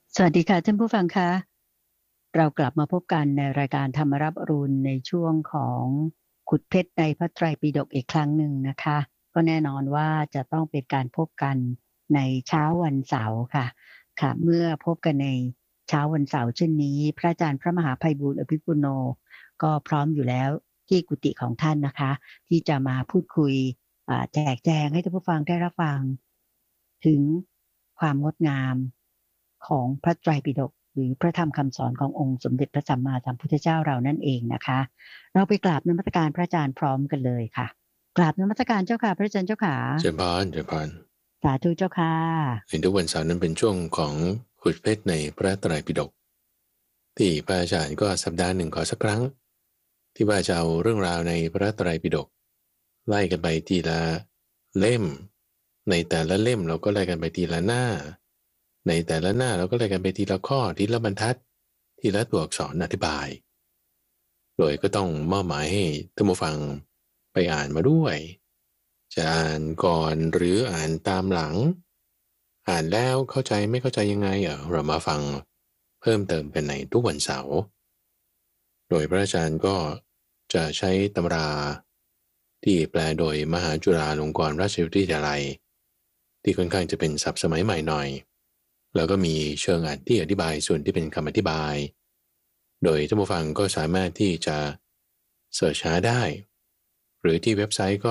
สวัสดีค่ะท่านผู้ฟังคะเรากลับมาพบกันในรายการธรรมรับอรุณในช่วงของขุดเพชรในพระไตรปิฎกอีกครั้งหนึ่งนะคะก็แน่นอนว่าจะต้องเป็นการพบกันในเช้าวันเสาร์ค่ะค่ะเมื่อพบกันในเช้าวันเสาร์เช่นนี้พระอาจารย์พระมหาไพบูลย์อภิปุโนก็พร้อมอยู่แล้วที่กุฏิของท่านนะคะที่จะมาพูดคุยแจกแจงให้ท่านผู้ฟังได้รับฟังถึงความงดงามของพระไตรปิฎกหรือพระธรรมคำสอนขององค์สมเด็จพระสัมมาสัมพุทธเจ้าเรานั่นเองนะคะเราไปกราบนมัสการพระอาจารย์พร้อมกันเลยค่ะกราบนมัสการเจ้าค่ะพระอาจารย์เจ้าค่ะเจริญพรเจริญพรสาธุเจ้าค่ะในทุกวันเสาร์นั้นเป็นช่วงของขุดเพชรในพระไตรปิฎกที่พระอาจารย์ก็สัปดาห์หนึ่งขอสักครั้งที่ว่าจะเอาเรื่องราวในพระไตรปิฎกไล่กันไปทีละเล่มในแต่ละเล่มเราก็ไล่กันไปทีละหน้าในแต่ละหน้าเราก็ไล่กันไปทีละข้อทีละบรรทัดทีละตัวอักษรอธิบายโดยก็ต้องมอบหมายให้ท่านผู้ฟังไปอ่านมาด้วยจะอ่านก่อนหรืออ่านตามหลังอ่านแล้วเข้าใจไม่เข้าใจยังไงเรามาฟังเพิ่มเติมกันในทุกวันเสาร์โดยพระอาจารย์ก็จะใช้ตำราที่แปลโดยมหาจุฬาลงกรณราชวิทยาลัยที่ค่อนข้างจะเป็นศัพท์สมัยใหม่หน่อยแล้วก็มีเชิงอธิบายส่วนที่เป็นคำอธิบายโดยท่านผู้ฟังก็สามารถที่จะเสิร์ชหาได้หรือที่เว็บไซต์ก็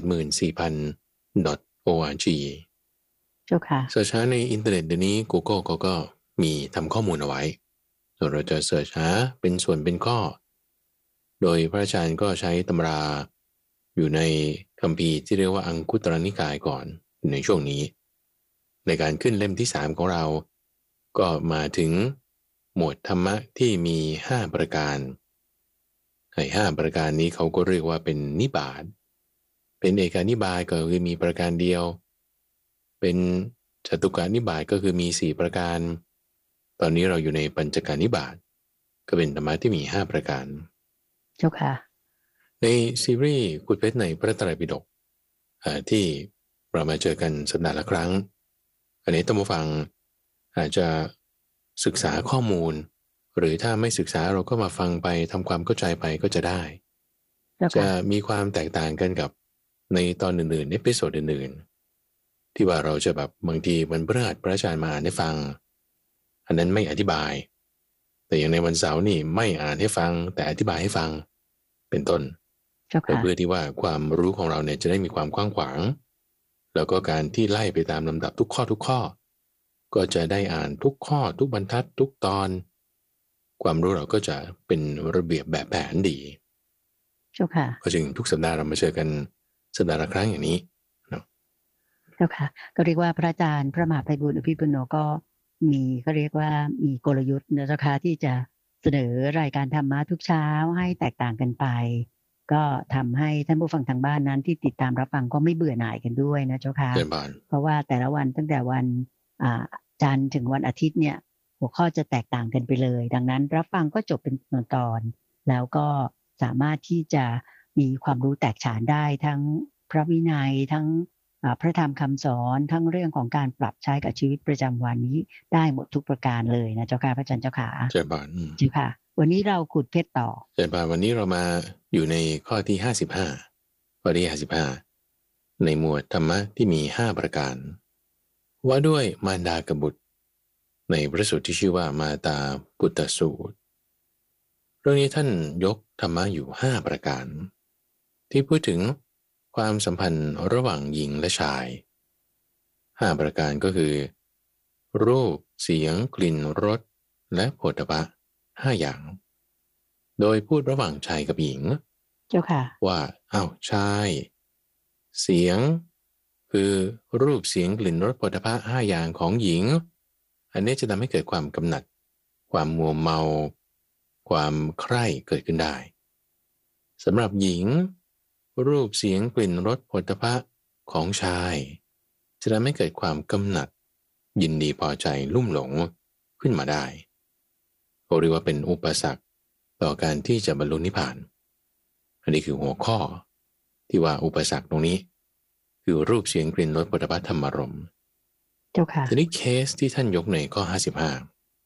84,000.org เจ้าค่ะเสิร์ชหาในอินเทอร์เน็ตเดี๋ยวนี้ Google ก็มีทำข้อมูลเอาไว้ส่วนเราจะเสิร์ชหาเป็นส่วนเป็นข้อโดยพระอาจารย์ก็ใช้ตำราอยู่ในคัมภีร์ที่เรียกว่าอังคุตรนิกายก่อนในช่วงนี้ในการขึ้นเล่มที่3ของเราก็มาถึงหมวดธรรมะที่มี5ประการใน5ประการนี้เขาก็เรียกว่าเป็นนิบาตเป็นเอกานิบาตก็คือมีประการเดียวเป็นจตุกานิบาตก็คือมี4ประการตอนนี้เราอยู่ในปัญจกานิบาตก็เป็นธรรมะที่มี5ประการเจ้าค่ะในซีรีส์ขุดเพชรในพระไตรปิฎกที่เรามาเจอกันสัปดาห์ละครั้งอันนี้ท่านผู้ฟังอาจจะศึกษาข้อมูลหรือถ้าไม่ศึกษาเราก็มาฟังไปทำความเข้าใจไปก็จะได้จะมีความแตกต่างกันกับในตอนอื่นๆเอพิโซดอื่นๆที่ว่าเราจะแบบบางทีวันพฤหัสพระอาจารย์มาอ่านให้ฟังอันนั้นไม่อธิบายแต่อย่างในวันเสาร์นี่ไม่อ่านให้ฟังแต่อธิบายให้ฟังเป็นต้นเพื่อที่ว่าความรู้ของเราเนี่ยจะได้มีความกว้างขวางแล้วก็การที่ไล่ไปตามลำดับทุกข้อก็จะได้อ่านทุกข้อทุกบรรทัดทุกตอนความรู้เราก็จะเป็นระเบียบแบบแผนดีเจ้าค่ะก็จึงทุกสัปดาห์เรามาเจอกันสัปดาห์ละครั้งอย่างนี้เนาะเจ้าค่ะก็เรียกว่าพระอาจารย์พระมหาไพบูลย์อภิปุโนก็มีก็เรียกว่ามีกลยุทธ์นะเจ้าค่ะที่จะเสนอรายการธรรมะทุกเช้าให้แตกต่างกันไปก็ทำให้ท่านผู้ฟังทางบ้านนั้นที่ติดตามรับฟังก็ไม่เบื่อหน่ายกันด้วยนะเจ้าค่ะเพราะว่าแต่ละวันตั้งแต่วันจันทร์ถึงวันอาทิตย์เนี่ยหัวข้อจะแตกต่างกันไปเลยดังนั้นรับฟังก็จบเป็นตอนแล้วก็สามารถที่จะมีความรู้แตกฉานได้ทั้งพระวินัยทั้งพระธรรมคำสอนทั้งเรื่องของการปรับใช้กับชีวิตประจำวันนี้ได้หมดทุกประการเลยนะเจ้าค่ะพระอาจารย์เจ้าค่ะเจ้าบ้านเจ้าค่ะวันนี้เราขุดเพชรต่อเจ้าบ้านวันนี้เรามาอยู่ในข้อที่55ข้อที่55ในหมวดธรรมะที่มี5ประการว่าด้วยมารดากับบุตรในพระสูตรที่ชื่อว่ามาตาปุตตสูตรเรื่องนี้ท่านยกธรรมะอยู่5ประการที่พูดถึงความสัมพันธ์ระหว่างหญิงและชาย5ประการก็คือรูปเสียงกลิ่นรสและโผฏฐัพพะ5อย่างโดยพูดระหว่างชายกับหญิงเจ้าค่ะว่าอ้าวชายเสียงคือรูปเสียงกลิ่นรสโผฏฐัพพะ5อย่างของหญิงอันนี้จะทำให้เกิดความกำหนัดความมัวเมาความใคร่เกิดขึ้นได้สำหรับหญิงรูปเสียงกลิ่นรสโผฏฐัพพะของชายจะทำให้เกิดความกำหนัดยินดีพอใจลุ่มหลงขึ้นมาได้เรียกว่าเป็นอุปสรรคต่อการที่จะบรรลุนิพพานอันนี้คือหัวข้อที่ว่าอุปสรรคตรงนี้คือรูปเสียงกลิ่นรสโผฏฐัพพะธรรมารมณ์เจ้าค่ะทีนี้เคสที่ท่านยกในข้อ55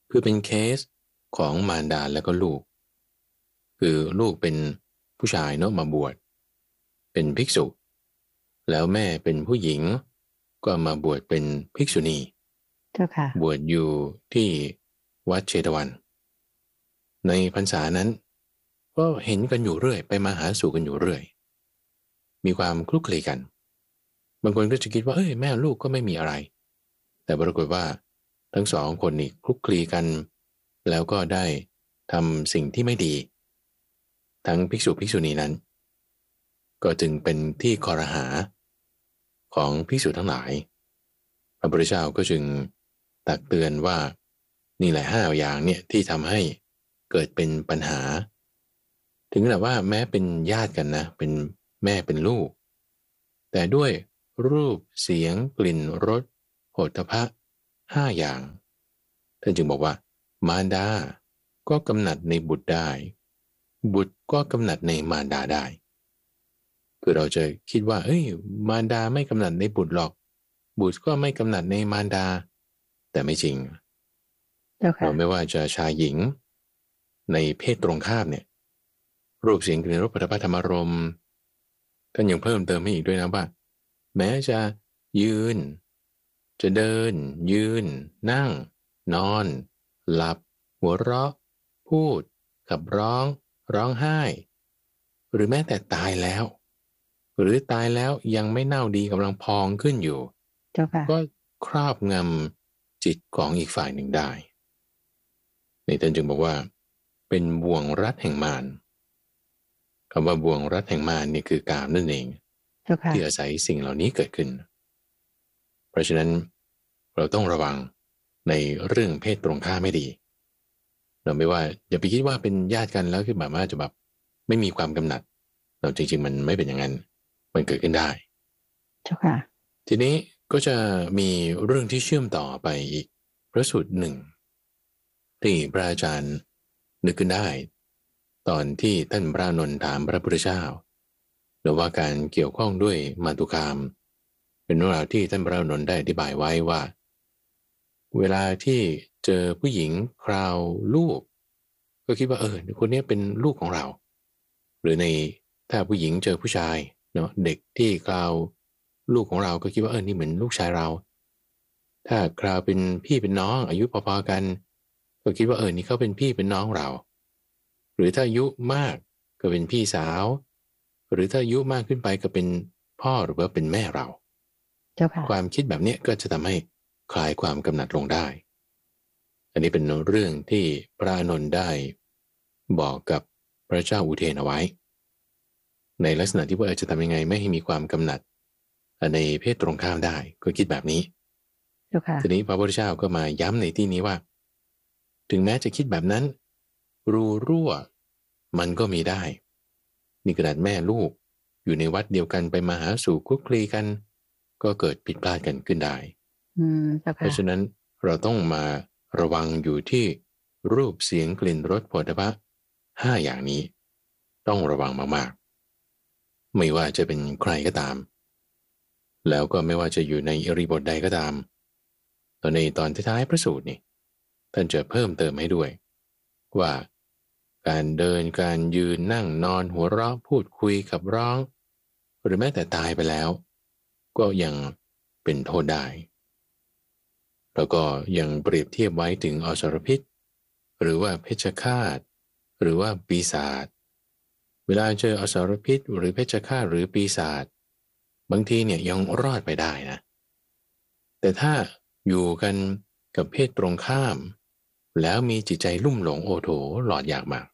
คือเป็นเคสของมารดาและก็ลูกคือลูกเป็นผู้ชายเนาะมาบวชเป็นภิกษุแล้วแม่เป็นผู้หญิงก็มาบวชเป็นภิกษุณีเจ้าค่ะบวชอยู่ที่วัดเชตวันในพรรษานั้นก็เห็นกันอยู่เรื่อยไปมาหาสู่กันอยู่เรื่อยมีความคลุกคลีกันบางคนก็จะคิดว่าเอ้ยแม่ลูกก็ไม่มีอะไรแต่ปรากฏว่าทั้งสองคนนี่คลุกคลีกันแล้วก็ได้ทำสิ่งที่ไม่ดีทั้งภิกษุภิกษุณีนั้นก็จึงเป็นที่คอรหาของภิกษุทั้งหลายพระพุทธเจ้าก็จึงตักเตือนว่านี่แหละ5อย่างเนี่ยที่ทำให้เกิดเป็นปัญหาถึงขนาดว่าแม้เป็นญาติกันนะเป็นแม่เป็นลูกแต่ด้วยรูปเสียงกลิ่นรสโผฏฐัพพะ5อย่างท่านจึงบอกว่ามารดาก็กำหนัดในบุตรได้บุตรก็กำหนัดในมารดาได้คือเราจะคิดว่าเอ้ยมารดาไม่กำหนัดในบุตรหรอกบุตรก็ไม่กำหนัดในมารดาแต่ไม่จริงเราไม่ว่าจะชายหญิงในเพศตรงข้ามเนี่ยรูปเสียงกลิ่นรสโผฏฐัพพะธรรมารมณ์ท่านยังเพิ่มเติมให้อีกด้วยนะว่าแม้จะยืนจะเดินยืนนั่งนอนหลับหัวเราะพูดขับร้องร้องไห้หรือแม้แต่ตายแล้วหรือตายแล้วยังไม่เน่าดีกำลังพองขึ้นอยู่ก็ครอบงำจิตของอีกฝ่ายหนึ่งได้ในท่านจึงบอกว่าเป็นบ่วงรัดแห่งมารคำว่าบ่วงรัดแห่งมารนี่คือกามนั่นเองที่อาศัยสิ่งเหล่านี้เกิดขึ้นเพราะฉะนั้นเราต้องระวังในเรื่องเพศตรงข้ามไม่ดีเราไม่ว่าอย่าไปคิดว่าเป็นญาติกันแล้วคือแบบว่าจะแบบไม่มีความกำหนัดเราจริงๆมันไม่เป็นอย่างนั้นมันเกิดขึ้นได้เจ้าค่ะทีนี้ก็จะมีเรื่องที่เชื่อมต่อไปอีกพระสูตรหนึ่งที่พระอาจารย์นึกขึ้นได้ตอนที่ท่านพระอานนท์ถามพระพุทธเจ้าหรือว่าการเกี่ยวข้องด้วยมาตุคามเป็นเรื่องราวที่ท่านพระอานนท์ได้อธิบายไว้ว่าเวลาที่เจอผู้หญิงคราวลูกก็คิดว่าคนนี้เป็นลูกของเราหรือในถ้าผู้หญิงเจอผู้ชายเนาะเด็กที่คราวลูกของเราก็คิดว่านี่เหมือนลูกชายเราถ้าคราวเป็นพี่เป็นน้องอายุพอๆกันก็คิดว่านี่เขาเป็นพี่เป็นน้องเราหรือถ้าอายุมากก็เป็นพี่สาวหรือถ้าอายุมากขึ้นไปก็เป็นพ่อหรือว่าเป็นแม่เราความคิดแบบนี้ก็จะทำให้คลายความกำหนัดลงได้อันนี้เป็นเรื่องที่พระอานนท์ได้บอกกับพระเจ้าอุเทนเอาไว้ในลักษณะที่ว่าจะทำยังไงไม่ให้มีความกำหนัดในเพศตรงข้ามได้ก็คิดแบบนี้ทีนี้พระพุทธเจ้าก็มาย้ำในที่นี้ว่าถึงแม้จะคิดแบบนั้นรูรั่วมันก็มีได้นี่ขนาดแม่ลูกอยู่ในวัดเดียวกันไปมาหาสู่คลุกคลีกันก็เกิดผิดพลาดกันขึ้นได้เพราะฉะนั้นเราต้องมาระวังอยู่ที่รูปเสียงกลิ่นรสโผฏฐัพพะ5อย่างนี้ต้องระวังมากๆไม่ว่าจะเป็นใครก็ตามแล้วก็ไม่ว่าจะอยู่ในอิริบทใดก็ตามตอนในตอนท้ายพระสูตรนี่ท่านจะเพิ่มเติมให้ด้วยว่าการเดินการยืนนั่งนอนหัวเราะพูดคุยขับร้องหรือแม้แต่ตายไปแล้วก็ยังเป็นโทษได้แล้วก็ยังเปรียบเทียบไว้ถึงอสรพิษหรือว่าเพชฌฆาตหรือว่าปีศาจเวลาเจออสรพิษหรือเพชฌฆาตหรือปีศาจบางทีเนี่ยยังรอดไปได้นะแต่ถ้าอยู่กันกับเพศตรงข้ามแล้วมีจิตใจลุ่มหลงโอโถหลอดยากมาก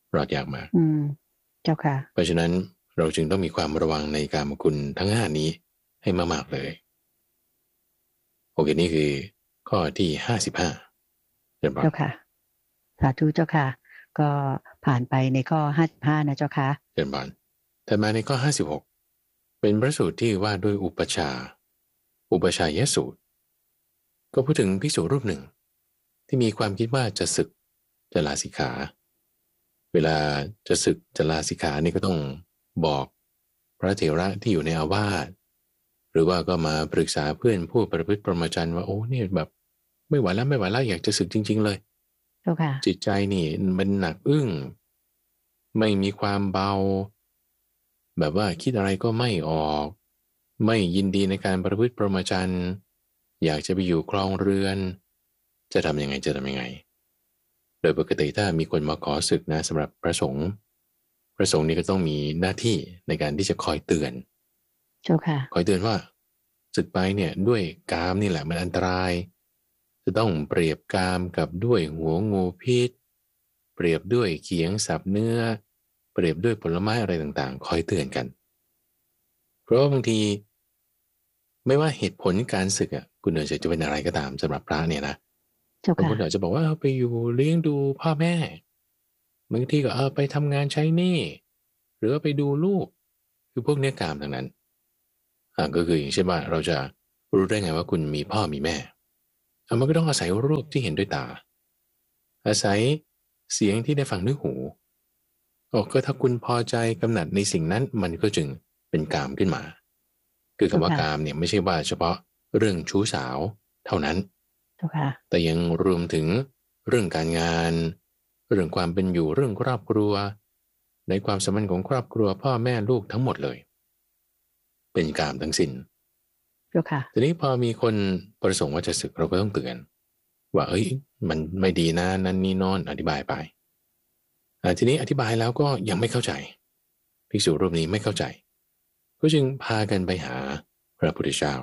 เจ้าค่ะเพราะฉะนั้นเราจึงต้องมีความระวังในกามคุณทั้ง5นี้ให้มากๆเลยโอเคนี่คือข้อที่55เจ้าค่ะสาธุเจ้าค่ะก็ผ่านไปในข้อ55นะเจ้าค่ะเจ้าบานถัดมาในข้อ56เป็นพระสูตรที่ว่าด้วยอุปชายสูตรก็พูดถึงภิกษุรูปหนึ่งที่มีความคิดว่าจะศึกจะลาสิกขาเวลาจะศึกจะลาสิกขานี่ก็ต้องบอกพระเถระที่อยู่ในอาวาสหรือว่าก็มาปรึกษาเพื่อนผู้ประพฤติพรหมจรรย์ว่าโอ้เนี่ยแบบไม่ไหวแล้วอยากจะศึกจริงๆเลยเจ้าค่ะจิตใจนี่มันหนักอึ้งไม่มีความเบาแบบว่าคิดอะไรก็ไม่ออกไม่ยินดีในการประพฤติพรหมจรรย์อยากจะไปอยู่ครองเรือนจะทำยังไงโดยปกติถ้ามีคนมาขอศึกนะสำหรับพระสงฆ์นี่ก็ต้องมีหน้าที่ในการที่จะคอยเตือนเจ้าค่ะคอยเตือนว่าศึกไปเนี่ยด้วยกามนี่แหละมันอันตรายจะต้องเปรียบกามกับด้วยหัวงูพิษเปรียบด้วยเขียงสับเนื้อเปรียบด้วยผลไม้อะไรต่างๆคอยเตือนกันเพราะว่าบางทีไม่ว่าเหตุผลการศึกอ่ะคุณเอ๋จะเป็นอะไรก็ตามสำหรับพระเนี่ยนะเจ้าค่ะบางคนอาจจะบอกว่าไปอยู่เลี้ยงดูพ่อแม่บางทีก็ไปทำงานใช้หนี้หรือว่าไปดูลูกคือพวกเนี้ยกามทั้งนั้นก็คืออย่างเช่นว่าเราจะรู้ได้ไงว่าคุณมีพ่อมีแม่มันก็ต้องอาศัยรูปที่เห็นด้วยตาอาศัยเสียงที่ได้ฟังด้วยหูก็ถ้าคุณพอใจกำหนัดในสิ่งนั้นมันก็จึงเป็นกามขึ้นมาคือคำว่ากามเนี่ยไม่ใช่ว่าเฉพาะเรื่องชู้สาวเท่านั้นแต่ยังรวมถึงเรื่องการงานเรื่องความเป็นอยู่เรื่องครอบครัวในความสัมพันธ์ของครอบครัวพ่อแม่ลูกทั้งหมดเลยเป็นกามทั้งสิ้นทีนี้พอมีคนประสงค์ว่าจะศึกเราก็ต้องเตือนว่ามันไม่ดีนะนั่นนี่นอนอธิบายไปทีนี้อธิบายแล้วก็ยังไม่เข้าใจภิกษุรูปนี้ไม่เข้าใจก็จึงพากันไปหาพระพุทธเจ้า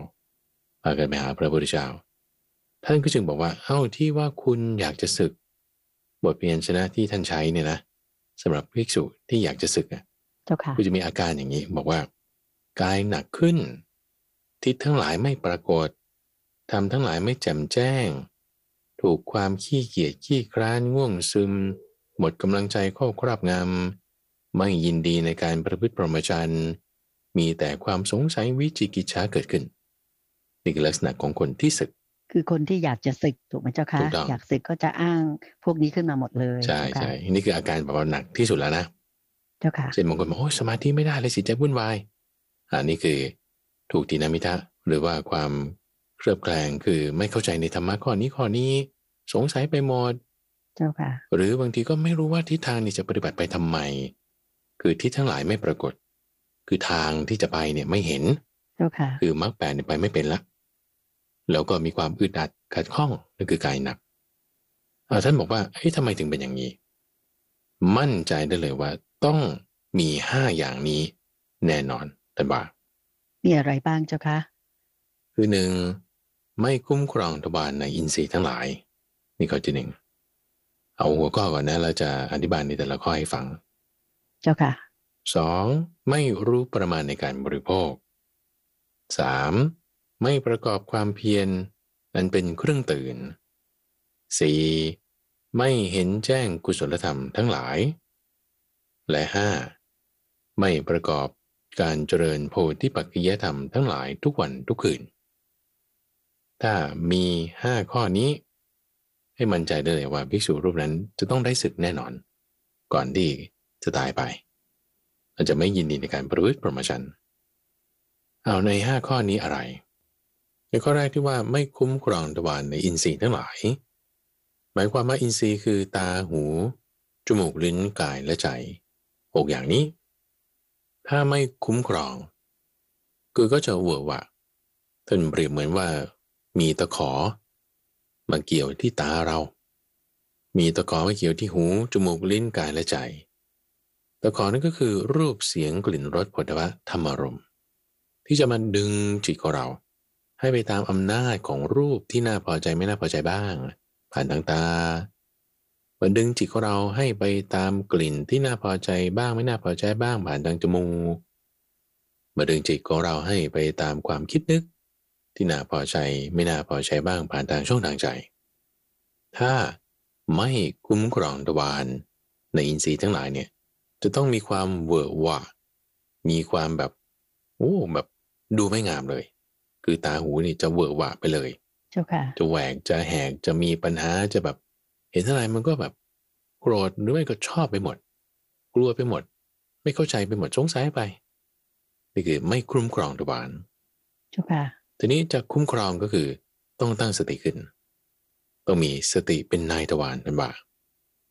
ท่านก็จึงบอกว่าที่ว่าคุณอยากจะศึกบทเพียรชนะที่ท่านใช้เนี่ยนะสำหรับภิกษุที่อยากจะศึกก็จะมีอาการอย่างนี้บอกว่ากายหนักขึ้นทิศทั้งหลายไม่ปรากฏธรรมทั้งหลายไม่แจ่มแจ้งถูกความขี้เกียจขี้คร้านง่วงซึมหมดกำลังใจเข้าครอบงำไม่ยินดีในการประพฤติพรหมจรรย์มีแต่ความสงสัยวิจิกิจฉาเกิดขึ้นนี่คือลักษณะของคนที่ศึกคือคนที่อยากจะศึกถูกไหมเจ้าคะอยากศึกก็จะอ้างพวกนี้ขึ้นมาหมดเลยใช่นี่คืออาการแบบว่าหนักที่สุดแล้วนะเจ้าค่ะเช่นบางคนบอกสมาธิไม่ได้เลยสิใจวุ่นวายนี่คือถูกทินามิทะหรือว่าความเครือบแคลงคือไม่เข้าใจในธรรมะข้อนี้สงสัยไปหมดเจ้าค่ะหรือบางทีก็ไม่รู้ว่าทิศทางนี้จะปฏิบัติไปทำไมคือทิศทั้งหลายไม่ปรากฏคือทางที่จะไปเนี่ยไม่เห็นเจ้าค่ะคือมรรคแปดเนี่ยไปไม่เป็นละแล้วก็มีความอึดอัดขัดข้องนั่นคือกายหนักท่านบอกว่าทำไมถึงเป็นอย่างนี้มั่นใจได้เลยว่าต้องมี5อย่างนี้แน่นอนท่านว่ามีอะไรบ้างเจ้าคะคือ1ไม่คุ้มครองทวารในอินทรีย์ทั้งหลายนี่ข้อที่1เอาหัวข้อก่อนนะเราจะอธิบายในแต่ละข้อให้ฟังเจ้าค่ะ 2ไม่รู้ประมาณในการบริโภค3ไม่ประกอบความเพียรนั้นเป็นเครื่องตื่น 4. ไม่เห็นแจ้งกุศลธรรมทั้งหลายและ 5. ไม่ประกอบการเจริญโพธิปักขิยธรรมทั้งหลายทุกวันทุกคืนถ้ามี5ข้อนี้ให้มั่นใจได้เลยว่าภิกษุรูปนั้นจะต้องได้ศึกแน่นอนก่อนที่จะตายไปอาจจะไม่ยินดีในการประพฤติพรหมจรรย์ใน5ข้อนี้อะไรในข้อแรกที่ว่าไม่คุ้มครองทวารในอินทรีย์ทั้งหลายหมายความว่าอินทรีย์คือตาหูจมูกลิ้นกายและใจ6อย่างนี้ถ้าไม่คุ้มครองก็จะเวอะวะท่านเปรียบเหมือนว่ามีตะขอมาเกี่ยวที่ตาเรามีตะขอมาเกี่ยวที่หูจมูกลิ้นกายและใจตะขอนั่นก็คือรูปเสียงกลิ่นรสผลิตภัณฑ์ธรรมารมณ์ที่จะมาดึงจิตของเราให้ไปตามอำนาจของรูปที่น่าพอใจไม่น่าพอใจบ้างผ่านทางตามาดึงจิตของเราให้ไปตามกลิ่นที่น่าพอใจบ้างไม่น่าพอใจบ้างผ่านทางจมูกมาดึงจิตของเราให้ไปตามความคิดนึกที่น่าพอใจไม่น่าพอใจบ้างผ่านทางช่องทางใจถ้าไม่คุ้มครองทวารในอินทรีย์ทั้งหลายเนี่ยจะต้องมีความเวอร์วะมีความแบบแบบดูไม่งามเลยคือตาหูนี่จะเวอร์วะไปเลยเจ้าค่ะจะแหวกจะแหกจะมีปัญหาจะแบบเห็นอะไรมันก็แบบโกรธหรือไม่ก็ชอบไปหมดกลัวไปหมดไม่เข้าใจไปหมดสงสัยไปนี่คือไม่คุ้มครองทวารเจ้าค่ะทีนี้จะคุ้มครองก็คือต้องตั้งสติขึ้นต้องมีสติเป็นนายทวารเป็นว่า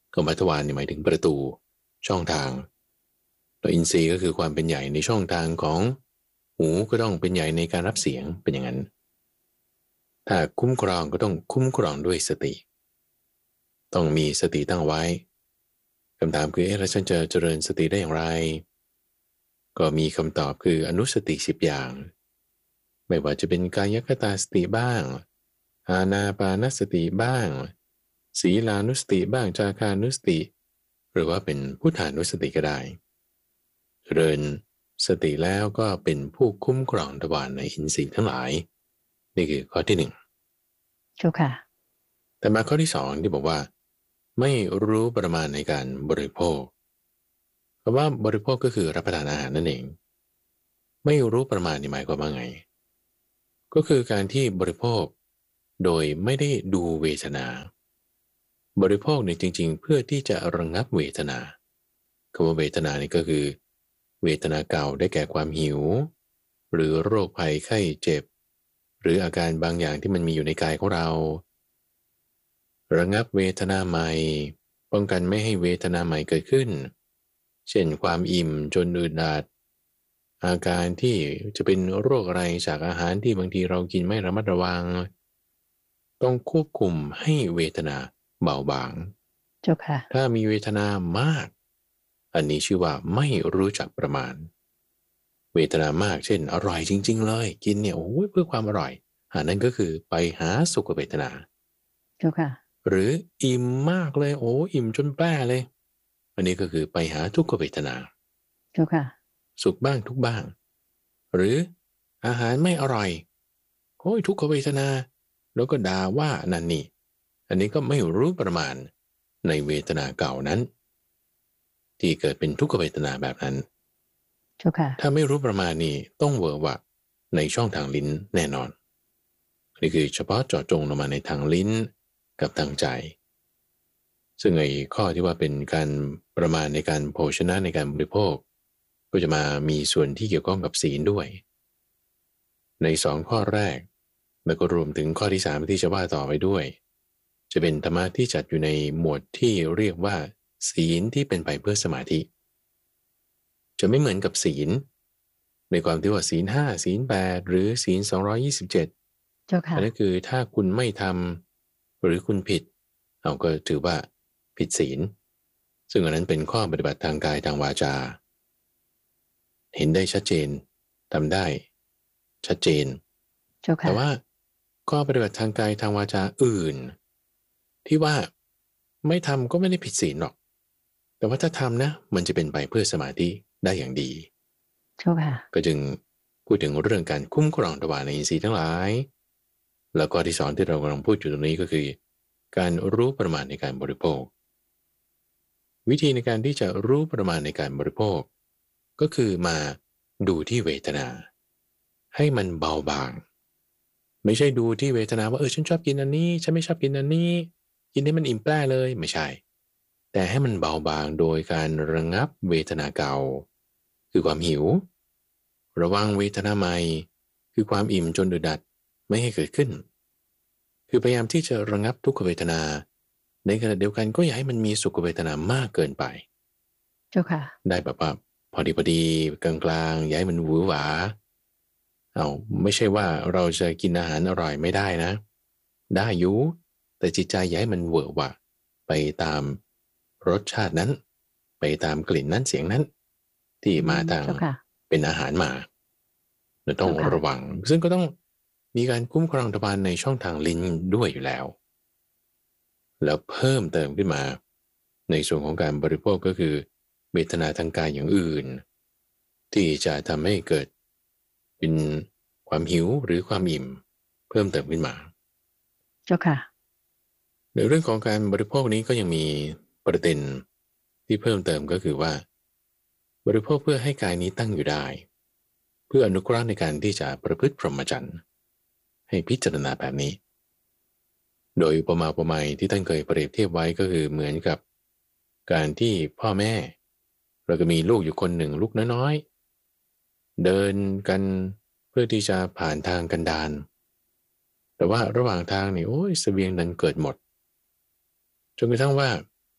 ก็มัทวารหมายถึงประตูช่องทางแล้วอินทรีย์ก็คือความเป็นใหญ่ในช่องทางของหูก็ต้องเป็นใหญ่ในการรับเสียงเป็นอย่างนั้นถ้าคุ้มครองก็ต้องคุ้มครองด้วยสติต้องมีสติตั้งไว้คำถามคือแล้วฉันจะเจริญสติได้อย่างไรก็มีคำตอบคืออนุสติ10อย่างไม่ว่าจะเป็นกายคตาสติบ้างอานาปานสติบ้างศีลานุสติบ้างจาคานุสติหรือว่าเป็นพุทธานุสติก็ได้เจริญสติแล้วก็เป็นผู้คุ้มครองทวารในอินทรีย์ทั้งหลายนี่คือข้อที่หนึ่งเจ้าค่ะแต่มาข้อที่สองที่บอกว่าไม่รู้ประมาณในการบริโภคคำว่าบริโภคก็คือรับประทานอาหารนั่นเองไม่รู้ประมาณนี่หมายความว่าไงก็คือการที่บริโภคโดยไม่ได้ดูเวทนาบริโภคเนี่ยจริงๆเพื่อที่จะระงับเวทนาคำว่าเวทนานี่ก็คือเวทนาเก่าได้แก่ความหิวหรือโรคภัยไข้เจ็บหรืออาการบางอย่างที่มันมีอยู่ในกายของเราระงับเวทนาใหม่ป้องกันไม่ให้เวทนาใหม่เกิดขึ้นเช่นความอิ่มจนอึดอัดอาการที่จะเป็นโรคอะไรจากอาหารที่บางทีเรากินไม่ระมัดระวังต้องควบคุมให้เวทนาเบาบางเจ้าค่ะถ้ามีเวทนามากอันนี้ชื่อว่าไม่รู้จักประมาณเวทนามากเช่นอร่อยจริงๆเลยกินเนี่ยโอ้ยเพื่อความอร่อยอันนั้นก็คือไปหาสุขเวทนาเจ้าค่ะหรืออิ่มมากเลยโอ้อิ่มจนแป้เลยอันนี้ก็คือไปหาทุกขเวทนาเจ้าค่ะสุขบ้างทุกบ้างหรืออาหารไม่อร่อยโอ้ยทุกขเวทนาแล้วก็ด่าว่านั่นนี่อันนี้ก็ไม่รู้ประมาณในเวทนาเก่านั้นที่เกิดเป็นทุกขเวทนาแบบนั้นเจ้าค่ะถ้าไม่รู้ประมาณนี้ต้องเวอร์วะในช่องทางลิ้นแน่นอนนี่คือเฉพาะเจาะจงลงมาในทางลิ้นกับทางใจซึ่งไอ้ข้อที่ว่าเป็นการประมาณในการโภชนะในการบริโภคก็จะมามีส่วนที่เกี่ยวข้องกับศีลด้วยใน2ข้อแรกแล้วก็รวมถึงข้อที่3ที่จะว่าต่อไปด้วยจะเป็นธรรมะที่จัดอยู่ในหมวดที่เรียกว่าศีลที่เป็นไปเพื่อสมาธิจะไม่เหมือนกับศีลในความที่ว่าศีล5ศีล8หรือศีล227 เจ้าค่ะอันนั้นคือถ้าคุณไม่ทำหรือคุณผิดเราก็ถือว่าผิดศีลซึ่งอันนั้นเป็นข้อปฏิบัติทางกายทางวาจาเห็นได้ชัดเจนทำได้ชัดเจนเจ้าค่ะแต่ว่าข้อปฏิบัติทางกายทางวาจาอื่นที่ว่าไม่ทำก็ไม่ได้ผิดศีลหรอกแต่ว่าถ้าทำนะมันจะเป็นไปเพื่อสมาธิได้อย่างดีเจ้าค่ะก็จึงพูดถึงเรื่องการคุ้มครองทวารในอินทรีย์ทั้งหลายแล้วก็ที่สอนที่เรากำลังพูดอยู่ตรงนี้ก็คือการรู้ประมาณในการบริโภควิธีในการที่จะรู้ประมาณในการบริโภคก็คือมาดูที่เวทนาให้มันเบาบางไม่ใช่ดูที่เวทนาว่าฉันชอบกินอันนี้ฉันไม่ชอบกินอันนี้กินให้มันอิ่มแปร่เลยไม่ใช่แต่ให้มันเบาบางโดยการระงับเวทนาเก่าคือความหิวระวังเวทนาใหม่คือความอิ่มจนอึดอัดไม่ให้เกิดขึ้นคือพยายามที่จะระงับทุกขเวทนาในขณะเดียวกันก็อย่าให้มันมีสุขเวทนามากเกินไปเจ้าค่ะได้แบบว่าพอดีกลางๆอย่าให้มันหวือหวาไม่ใช่ว่าเราจะกินอาหารอร่อยไม่ได้นะได้อยู่แต่จิตใจอย่าให้มันเหวอหวะไปตามรสชาตินั้นไปตามกลิ่นนั้นเสียงนั้นที่มาทางเป็นอาหารมาเราต้องระวังซึ่งก็ต้องมีการคุ้มครองทวารในช่องทางลิ้นด้วยอยู่แล้วเพิ่มเติมขึ้นมาในส่วนของการบริโภคก็คือเวทนาทางกายอย่างอื่นที่จะทำให้เกิดเป็นความหิวหรือความอิ่มเพิ่มเติมขึ้นมาเจ้าค่ะในเรื่องของการบริโภคนี้ก็ยังมีประเด็นที่เพิ่มเติมก็คือว่าบริโภคเพื่อให้กายนี้ตั้งอยู่ได้เพื่ออนุเคราะห์ในการที่จะประพฤติพรหมจรรย์ให้พิจารณาแบบนี้โดยอุปมาอุปไมยที่ท่านเคยเปรียบเทียบไว้ก็คือเหมือนกับการที่พ่อแม่เราก็มีลูกอยู่คนหนึ่งลูกน้อยๆเดินกันเพื่อที่จะผ่านทางกันดารแต่ว่าระหว่างทางนี่เสบียงนั้นเกิดหมดจนกระทั่งว่า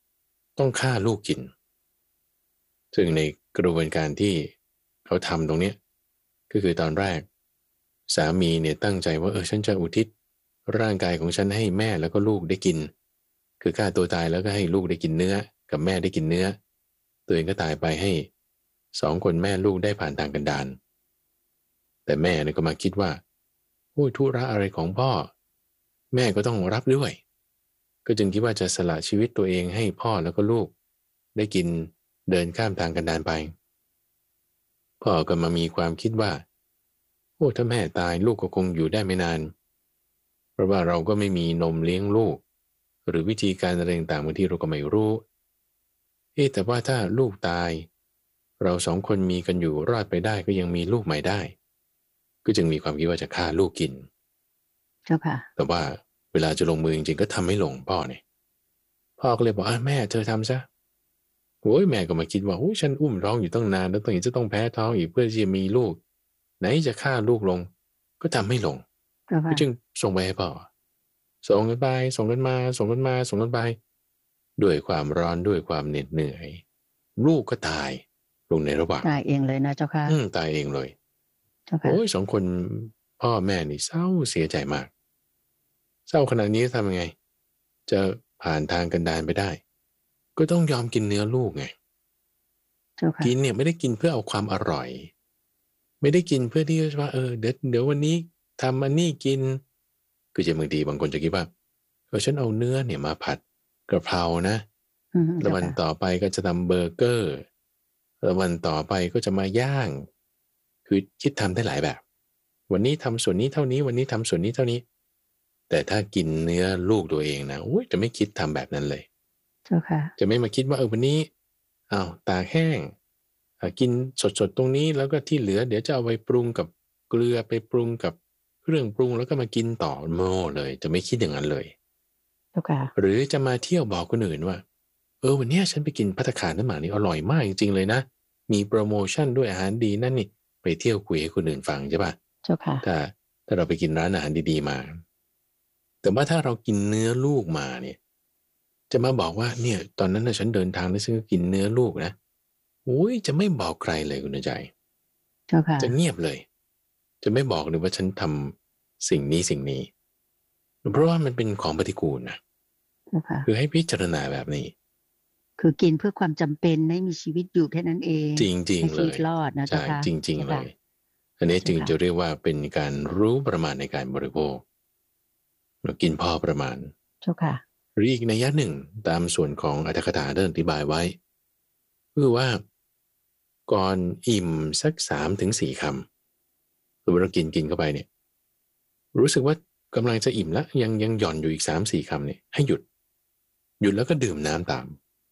ต้องฆ่าลูกกินซึ่งในกระบวนการที่เขาทำตรงเนี้ยก็คือตอนแรกสามีเนี่ยตั้งใจว่าฉันจะอุทิศร่างกายของฉันให้แม่แล้วก็ลูกได้กินคือฆ่าตัวตายแล้วก็ให้ลูกได้กินเนื้อกับแม่ได้กินเนื้อตัวเองก็ตายไปให้สองคนแม่ลูกได้ผ่านทางกันดารแต่แม่เนี่ยก็มาคิดว่าโอ้ยธุระอะไรของพ่อแม่ก็ต้องรับด้วยก็จึงคิดว่าจะสละชีวิตตัวเองให้พ่อแล้วก็ลูกได้กินเดินข้ามทางกันดารไปพ่อก็มามีความคิดว่าโอ้ถ้าแม่ตายลูกก็คงอยู่ได้ไม่นานเพราะว่าเราก็ไม่มีนมเลี้ยงลูกหรือวิธีการอะไรต่างๆบางทีเราก็ไม่รู้แต่ว่าถ้าลูกตายเราสองคนมีกันอยู่รอดไปได้ก็ยังมีลูกใหม่ได้ก็จึงมีความคิดว่าจะฆ่าลูกกินเจ้าค่ะแต่ว่าเวลาจะลงมือจริงๆก็ทำไม่ลงพ่อเนี่ยพ่อก็เลยบอกแม่เธอทำซะโอ้ยแม่ก็มาคิดว่าโอ้ยฉันอุ้มท้องอยู่ตั้งนานแล้วตอนนี้จะต้องแพ้ท้องอีกเพื่อที่จะมีลูกไหนจะฆ่าลูกลงก็ทำไม่ลงก็จึงส่งไปให้พ่อส่งกันไปส่งกันมาส่งกันมาส่งกันไปด้วยความร้อนด้วยความเหน็ดเหนื่อยลูกก็ตายลงในระหว่างตายเองเลยนะเจ้าค่ะตายเองเลยโอ้ยสองคนพ่อแม่นี่เศร้าเสียใจมากเศร้าขนาดนี้ทำยังไงจะผ่านทางกันดารไปได้ก็ต้องยอมกินเนื้อลูกไงกินเนี่ยไม่ได้กินเพื่อเอาความอร่อยไม่ได้กินเพื่อที่จะว่าเดี๋ยววันนี้ทำอันนี้กินคือจะบางทีบางคนจะคิดว่าฉันเอาเนื้อเนี่ยมาผัดกระเพรานะแล้ววันต่อไปก็จะทำเบอร์เกอร์แล้ววันต่อไปก็จะมาย่างคือคิดทำได้หลายแบบวันนี้ทำส่วนนี้เท่านี้วันนี้ทำส่วนนี้เท่านี้แต่ถ้ากินเนื้อลูกตัวเองนะจะไม่คิดทำแบบนั้นเลยจะไม่มาคิดว่าวันนี้ตากแห้งกินสดๆตรงนี้แล้วก็ที่เหลือเดี๋ยวจะเอาไปปรุงกับเกลือไปปรุงกับเครื่องปรุงแล้วก็มากินต่อโม่เลยจะไม่คิดอย่างนั้นเลยหรือจะมาเที่ยวบอกคนอื่นว่าวันนี้ฉันไปกินภัตตาคารน้ำหมานี่อร่อยมากจริงๆเลยนะมีโปรโมชั่นด้วยอาหารดีนั่นนี่ไปเที่ยวคุยให้คนอื่นฟังใช่ป่ะถ้าเราไปกินร้านอาหารดีๆมาแต่ว่าถ้าเรากินเนื้อลูกมาเนี่ยจะมาบอกว่าเนี่ยตอนนั้นฉันเดินทางแล้วฉันก็กินเนื้อลูกนะจะไม่บอกใครเลยคุณใจจะเงียบเลยจะไม่บอกเลยว่าฉันทำสิ่งนี้เพราะว่ามันเป็นของปฏิกูลนะคือให้พิจารณาแบบนี้คือกินเพื่อความจำเป็นให้มีชีวิตอยู่แค่นั้นเองจริงๆเลยรอดนะเจ้าค่ะจริงๆเลยอันนี้จึงจะเรียกว่าเป็นการรู้ประมาณในการบริโภคเรากินพอประมาณเจ้าค่ะหรืออีกนัยยะหนึ่งตามส่วนของอรรถกถาได้อธิบายไว้คือว่าก่อนอิ่มสัก3-4 คำเรากินเข้าไปเนี่ยรู้สึกว่ากำลังจะอิ่มแล้วยังหย่อนอยู่อีก3-4 คำเนี่ยให้หยุดแล้วก็ดื่มน้ำตาม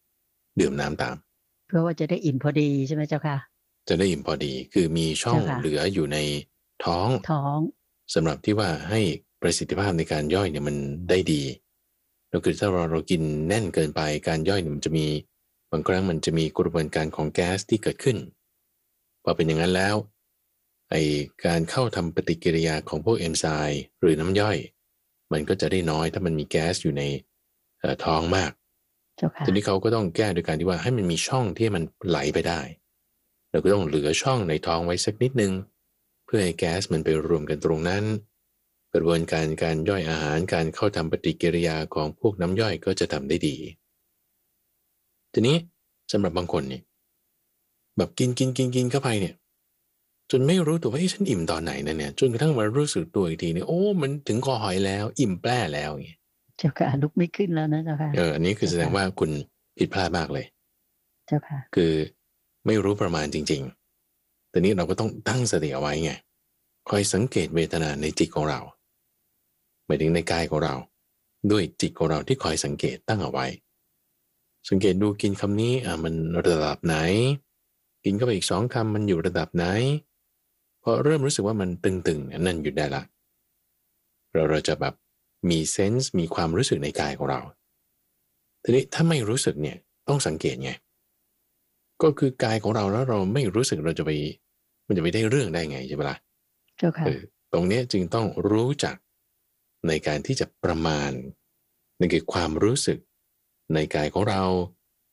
เพื่อว่าจะได้อิ่มพอดีใช่ไหมเจ้าค่ะจะได้อิ่มพอดีคือมีช่องเหลืออยู่ในท้องสำหรับที่ว่าให้ประสิทธิภาพในการย่อยเนี่ยมันได้ดีแล้วคือถ้าเรากินแน่นเกินไปการย่อยเนี่ยมันจะมีบางครั้งมันจะมีกระบวนการของแก๊สที่เกิดขึ้นพอเป็นอย่างนั้นแล้วไอการเข้าทำปฏิกิริยาของพวกเอนไซม์หรือน้ำย่อยมันก็จะได้น้อยถ้ามันมีแก๊สอยู่ในท้องมากทีนี้เขาก็ต้องแก้โดยการที่ว่าให้มันมีช่องที่มันไหลไปได้เราก็ต้องเหลือช่องในท้องไว้สักนิดนึงเพื่อให้แก๊สมันไปรวมกันตรงนั้นกระบวนการการย่อยอาหารการเข้าทำปฏิกิริยาของพวกน้ำย่อยก็จะทำได้ดีทีนี้สำหรับบางคนเนี่ยแบบกินเข้าไปเนี่ยจนไม่รู้ตัวว่าฉันอิ่มตอนไหนนะเนี่ยจนกระทั่งมารู้สึกตัวอีกทีเนี่ยมันถึงคอหอยแล้วอิ่มแปร่แล้วอย่างเงี้ยเจ้าค่ะลุกไม่ขึ้นแล้วนะเจ้าค่ะอันนี้คือแสดงว่าคุณผิดพลาดมากเลยเจ้าค่ะคือไม่รู้ประมาณจริงๆแต่นี้เราก็ต้องตั้งสติเอาไว้ไงคอยสังเกตเวทนาในจิตของเราหมายถึงในกายของเราด้วยจิตของเราที่คอยสังเกตตั้งเอาไว้สังเกตดูกินคำนี้มันระดับไหนกินเข้าไปอีก2 คำมันอยู่ระดับไหนพอเริ่มรู้สึกว่ามันตึงๆนั่นหยุดได้ละเราจะแบบมีเซนส์มีความรู้สึกในกายของเราทีนี้ถ้าไม่รู้สึกเนี่ยต้องสังเกตไงก็คือกายของเราแล้วเราไม่รู้สึกมันจะไปได้เรื่องได้ไงใช่ไหมล่ะเจ้าค่ะตรงนี้จึงต้องรู้จักในการที่จะประมาณนั่นคือความรู้สึกในกายของเรา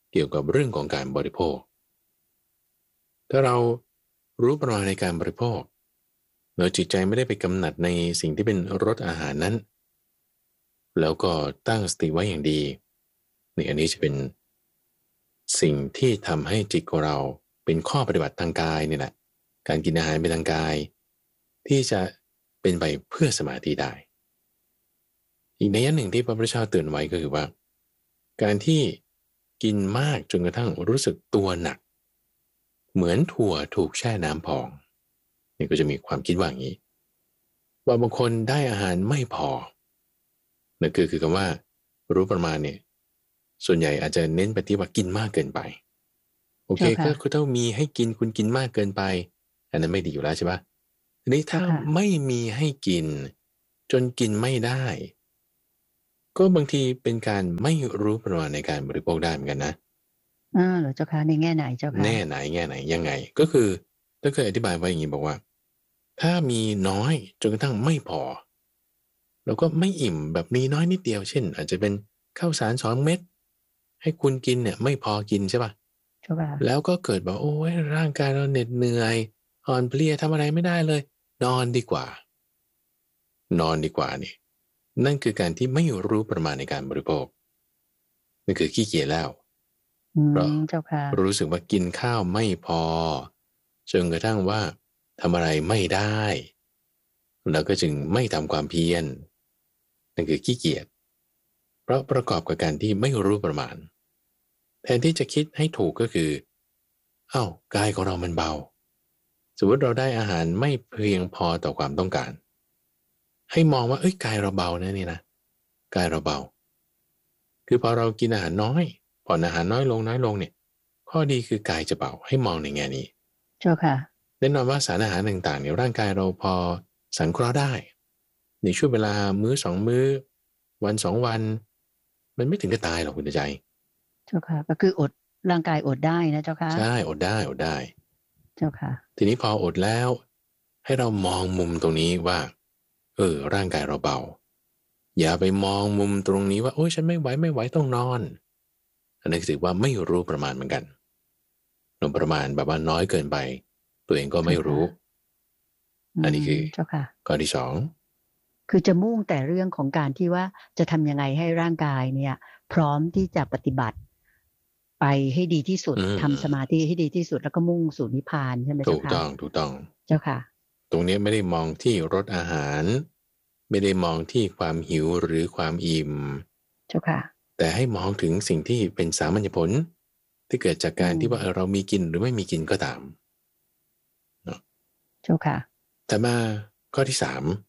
เกี่ยวกับเรื่องของการบริโภคถ้าเรารู้ประมาณในการบริโภคเราจิตใจไม่ได้ไปกำหนัดในสิ่งที่เป็นรสอาหารนั้นแล้วก็ตั้งสติไว้อย่างดีนี่อันนี้จะเป็นสิ่งที่ทำให้จิตของเราเป็นข้อปฏิบัติทางกายนี่แหละการกินอาหารเป็นทางกายที่จะเป็นไปเพื่อสมาธิได้อีกในยะหนึ่งที่พระพุทธเจ้าเตือนไว้ก็คือว่าการที่กินมากจนกระทั่งรู้สึกตัวหนักเหมือนถั่วถูกแช่น้ำพองนี่ก็จะมีความคิดว่าอย่างนี้ว่าบางคนได้อาหารไม่พอนั่นคือคำว่ารู้ประมาณเนี่ยส่วนใหญ่อาจจะเน้นไปที่ว่ากินมากเกินไปโอเคก็คือถ้ามีให้กินคุณกินมากเกินไปอันนั้นไม่ดีอยู่แล้วใช่ปะทีนี้ถ้าไม่มีให้กินจนกินไม่ได้ก็บางทีเป็นการไม่รู้ประมาณในการบริโภคได้เหมือนกันนะเหรอเจ้าค่ะในแง่ไหนเจ้าค่ะแง่ไหนยังไงก็คือถ้าเคยอธิบายไว้อย่างนี้บอกว่าถ้ามีน้อยจนกระทั่งไม่พอแล้วก็ไม่อิ่มแบบมีน้อยนิดเดียวเช่นอาจจะเป็นข้าวสาร2 เม็ดให้คุณกินเนี่ยไม่พอกินใช่ป่ะเจ้าค่ะแล้วก็เกิดแบบโอ้ยร่างกายเราเหน็ดเหนื่อยอ่อนเพลียทำอะไรไม่ได้เลยนอนดีกว่านอนดีกว่านี่นั่นคือการที่ไม่รู้ประมาณในการบริโภคนั่นคือขี้เกียจแล้วเพราะเจ้าค่ะรู้สึกว่ากินข้าวไม่พอจนกระทั่งว่าทำอะไรไม่ได้แล้วก็จึงไม่ทำความเพียรนั่นคือขี้เกียจเพราะประกอบกับการที่ไม่รู้ประมาณแทนที่จะคิดให้ถูกก็คืออ้าวกายของเรามันเบาสมมติเราได้อาหารไม่เพียงพอต่อความต้องการให้มองว่าเอ้ยกายเราเบานะนี่นะกายเราเบาคือพอเรากินอาหารน้อยผ่อนอาหารน้อยลงเนี่ยข้อดีคือกายจะเบาให้มองในแง่นี้เจ้าค่ะแน่นอนว่าสารอาหารต่างๆเนี่ยร่างกายเราพอสังเคราะห์ได้ในช่วงเวลามื้อ2 มื้อวัน2 วันมันไม่ถึงกับตายหรอกคุณใจเจ้าค่ะก็คืออดร่างกายอดได้นะเจ้าค่ะใช่อดได้เจ้าค่ะทีนี้พออดแล้วให้เรามองมุมตรงนี้ว่าร่างกายเราเบาอย่าไปมองมุมตรงนี้ว่าโอ้ยฉันไม่ไหวต้องนอนอันนี้ถือว่าไม่รู้ประมาณเหมือนกันนมประมาณแบบว่าน้อยเกินไปตัวเองก็ไม่รู้อันนี้คือเจ้าค่ะข้อที่2 คือจะมุ่งแต่เรื่องของการที่ว่าจะทำยังไงให้ร่างกายเนี่ยพร้อมที่จะปฏิบัติไปให้ดีที่สุดทำสมาธิให้ดีที่สุดแล้วก็มุ่งสู่นิพพานใช่ไหมเจ้าค่ะถูกต้องเจ้าค่ะตรงนี้ไม่ได้มองที่รสอาหารไม่ได้มองที่ความหิวหรือความอิ่มเจ้าค่ะแต่ให้มองถึงสิ่งที่เป็นสามัญญผลที่เกิดจากการที่ว่าเรามีกินหรือไม่มีกินก็ตามเนาะเจ้าค่ะแต่มาข้อที่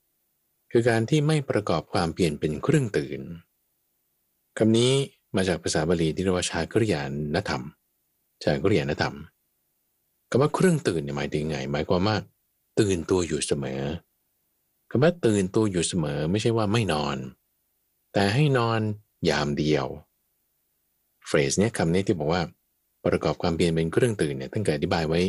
3คือการที่ไม่ประกอบความเปลี่ยนเป็นเครื่องตื่นคำนี้มาจากภาษาบาลีที่เรียกว่าชากริยานธรรมชากริยานธรรมคำว่าเครื่องตื่นเนี่ยหมายถึงไงหมายความว่าตื่นตัวอยู่เสมอคำว่าตื่นตัวอยู่เสมอไม่ใช่ว่าไม่นอนแต่ให้นอนยามเดียวเฟรสเนี้ยคำนี้ที่บอกว่าประกอบความเพียรเป็นเครื่องตื่นเนี่ยตั้งแต่อธิบายไว้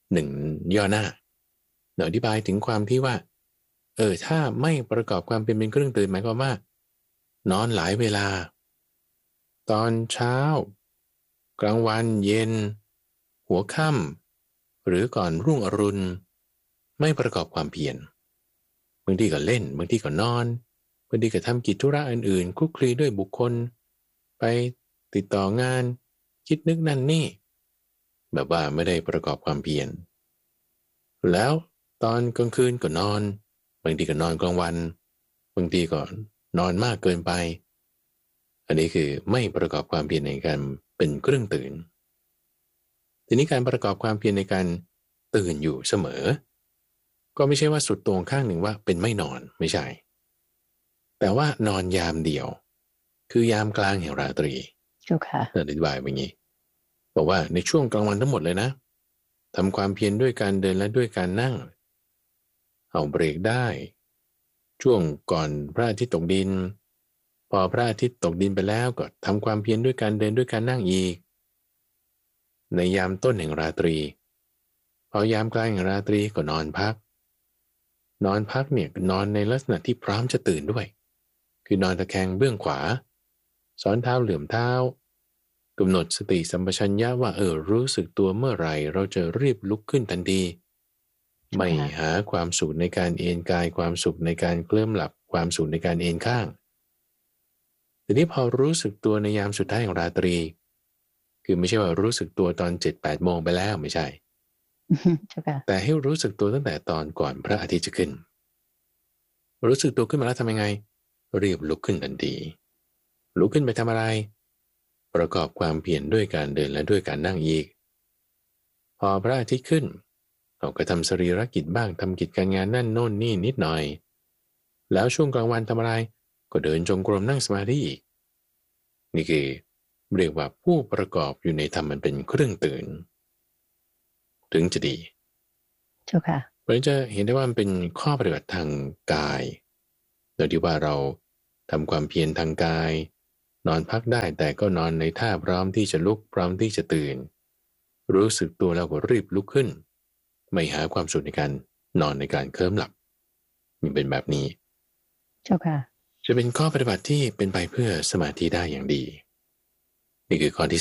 1 ย่อหน้าเราอธิบายถึงความที่ว่าถ้าไม่ประกอบความเป็นเครื่องตื่นหมายความว่านอนหลายเวลาตอนเช้ากลางวันเย็นหัวค่ำหรือก่อนรุ่งอรุณไม่ประกอบความเพียรบางทีก็เล่นบางทีก็นอนบางทีก็ทำกิจธุระอื่นๆคลุกคลีด้วยบุคคลไปติดต่องานคิดนึกนั่นนี่แบบว่าไม่ได้ประกอบความเพียรแล้วตอนกลางคืนก็นอนบางทีก็นอนกลางวันบางทีก็นอนมากเกินไปอันนี้คือไม่ประกอบความเพียรในการเป็นเครื่องตื่นทีนี้การประกอบความเพียรในการตื่นอยู่เสมอก็ไม่ใช่ว่าสุดตรงข้างหนึ่งว่าเป็นไม่นอนไม่ใช่แต่ว่านอนยามเดียวคือยามกลางแห่งราตรีเจ้าค่ะอธิบายแบบนี้บอกว่าในช่วงกลางวันทั้งหมดเลยนะทำความเพียรด้วยการเดินและด้วยการนั่งเอาเบรกได้ช่วงก่อนพระอาทิตย์ตกดินพอพระอาทิตย์ตกดินไปแล้วก็ทำความเพียรด้วยการเดินด้วยการนั่งอีกในยามต้นแห่งราตรีพอยามกลางแห่งราตรีก็นอนพักเนี่ยนอนในลักษณะที่พร้อมจะตื่นด้วยคือนอนตะแคงเบื้องขวาซ้อนเท้าเหลื่อมเท้ากำหนดสติสัมปชัญญะว่ารู้สึกตัวเมื่อไหร่เราจะรีบลุกขึ้นทันทีไม่หาความสุขในการเอนกายความสุขในการเคลิ้มหลับความสุขในการเอนข้างทีนี้พอรู้สึกตัวในยามสุดท้ายของราตรีคือไม่ใช่ว่ารู้สึกตัวตอน7-8โมงไปแล้วไม่ใช่แต่ให้รู้สึกตัวตั้งแต่ตอนก่อนพระอาทิตย์จะขึ้นรู้สึกตัวขึ้นมาแล้วทำยังไงรีบลุกขึ้นทันทีลุกขึ้นไปทำอะไรประกอบความเพียรด้วยการเดินและด้วยการนั่งอีกพอพระอาทิตย์ขึ้นเราก็ทำสรีรกิจบ้างทำกิจการงานนั่นโน่นนี่นิดหน่อยแล้วช่วงกลางวันทำอะไรก็เดินจงกรมนั่งสมาธิอีกนี่คือเรียกว่าผู้ประกอบอยู่ในธรรมมันเป็นเครื่องตื่นถึงจะดีเจ้าค่ะเพราะฉะนั้นจะเห็นได้ว่ามันเป็นข้อปฏิบัติทางกายโดยที่ว่าเราทำความเพียรทางกายนอนพักได้แต่ก็นอนในท่าพร้อมที่จะลุกพร้อมที่จะตื่นรู้สึกตัวแล้วก็รีบลุกขึ้นไม่หาความสุขในการนอนในการเคลิ้มหลับมันเป็นแบบนี้เจ้าค่ะจะเป็นข้อปฏิบัติที่เป็นไปเพื่อสมาธิได้อย่างดีนี่คือข้อที่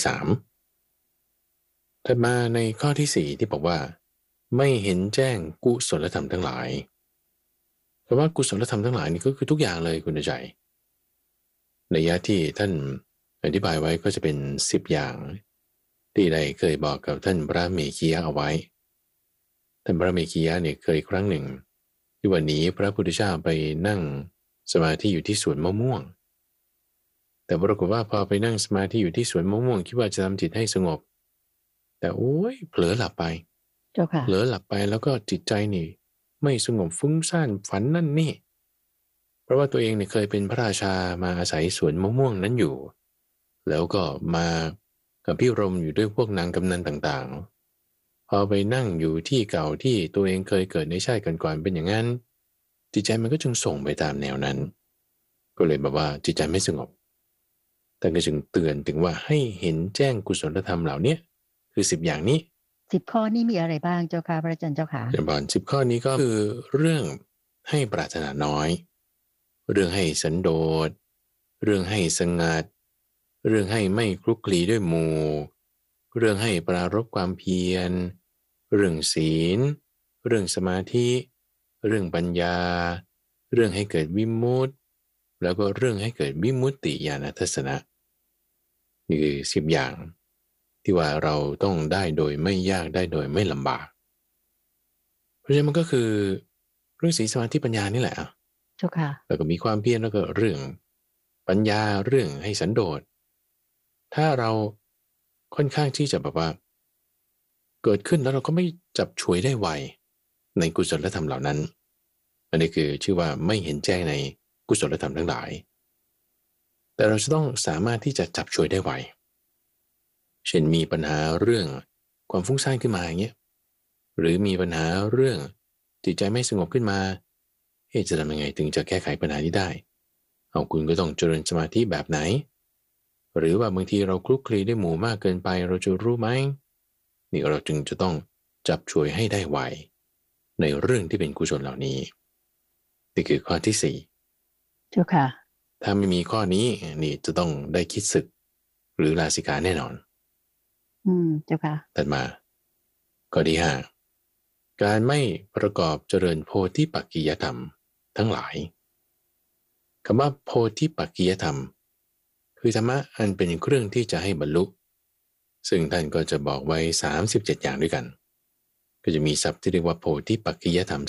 3ถัดมาในข้อที่4ที่บอกว่าไม่เห็นแจ้งกุศลธรรมทั้งหลายเพราะว่ากุศลธรรมทั้งหลายนี่ก็คือทุกอย่างเลยคุณใจในยะที่ท่านอธิบายไว้ก็จะเป็น10อย่างที่ได้เคยบอกกับท่านพระเมขียะเอาไว้ท่านพระเมขียะเนี่ยเคยครั้งหนึ่งที่วันนี้พระพุทธเจ้าไปนั่งสมาธิอยู่ที่สวนมะม่วงแต่ปรากฏว่าพอไปนั่งสมาธิอยู่ที่สวนมะม่วงคิดว่าจะทำจิตให้สงบแต่โอ้ยเผลอหลับไปเผลอหลับไปแล้วก็จิตใจนี่ไม่สงบฟุ้งซ่านฝันนั่นนี่เพราะว่าตัวเองเนี่ยเคยเป็นพระราชามาอาศัยสวนมะม่วงนั้นอยู่แล้วก็มากับพี่รมอยู่ด้วยพวกนางกำนันต่างๆพอไปนั่งอยู่ที่เก่าที่ตัวเองเคยเกิดในชาติก่อนๆเป็นอย่างนั้นจิตใจมันก็จึงส่งไปตามแนวนั้นก็เลยแบบว่าจิตใจไม่สงบแต่ก็จึงเตือนถึงว่าให้เห็นแจ้งกุศลธรรมเหล่านี้คือ10อย่างนี้ 10ข้อนี้มีอะไรบ้างเจ้าค่ะพระอาจารย์เจ้าค่ะบอน10ข้อนี้ก็คือเรื่องให้ปรารถนาน้อยเรื่องให้สันโดษเรื่องให้สงัดเรื่องให้ไม่คลุกคลีด้วยหมู่เรื่องให้ปรารภความเพียรเรื่องศีลเรื่องสมาธิเรื่องปัญญาเรื่องให้เกิดวิมุตติแล้วก็เรื่องให้เกิดวิมุตติญาณทัศนะนี่คือ10อย่างที่ว่าเราต้องได้โดยไม่ยากได้โดยไม่ลำบากเพราะฉะนั้นมันก็คือเรื่องศีลสมาธิปัญญานี่แหละเจ้าค่ะแล้วก็มีความเพียรแล้วก็เรื่องปัญญาเรื่องให้สันโดษถ้าเราค่อนข้างที่จะแบบว่าเกิดขึ้นแล้วเราก็ไม่จับฉวยได้ไวในกุศลธรรมเหล่านั้นอันนี้คือชื่อว่าไม่เห็นแจ้งในกุศลธรรมทั้งหลายแต่เราจะต้องสามารถที่จะจับฉวยได้ไวเช่นมีปัญหาเรื่องความฟุ้งซ่านขึ้นมาอย่างเงี้ยหรือมีปัญหาเรื่องจิตใจไม่สงบขึ้นมาจะทำยังไงถึงจะแก้ไขปัญหานี้ได้เอาคุณก็ต้องเจริญสมาธิแบบไหนหรือว่าบางทีเราคลุกคลีด้วยหมู่มากเกินไปเราจะรู้ไหมนี่เราจึงจะต้องจับฉวยให้ได้ไวในเรื่องที่เป็นกุศลเหล่านี้นี่คือข้อที่4เจ้าค่ะถ้าไม่มีข้อนี้นี่จะต้องได้คิดศึกหรือลาสิกขาแน่นอนเจ้าค่ะถัดมาข้อที่5การไม่ประกอบเจริญโพธิปักขิยธรรมทั้งหลายคำว่าโพธิปักขิยธรรมคือธรรมะอันเป็นเครื่องที่จะให้บรรลุซึ่งท่านก็จะบอกไว้37อย่างด้วยกันก็จะมีศัพท์ที่เรียกว่าโพธิปักขิยธรรม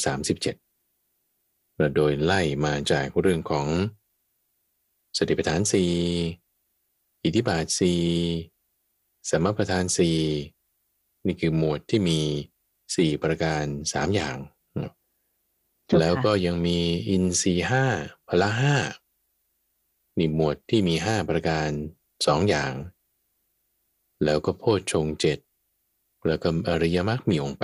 37โดยไล่มาจากเรื่องของสติปัฏฐาน4อิทธิบาท4สมปัฏฐาน4นี่คือหมวดที่มี4ประการ3อย่างแล้วก็ยังมีอินทรีย์5พละ5นี่หมวดที่มี5ประการ2อย่างแล้วก็โพชฌงค์7แล้วก็อริยมรรคมีองค์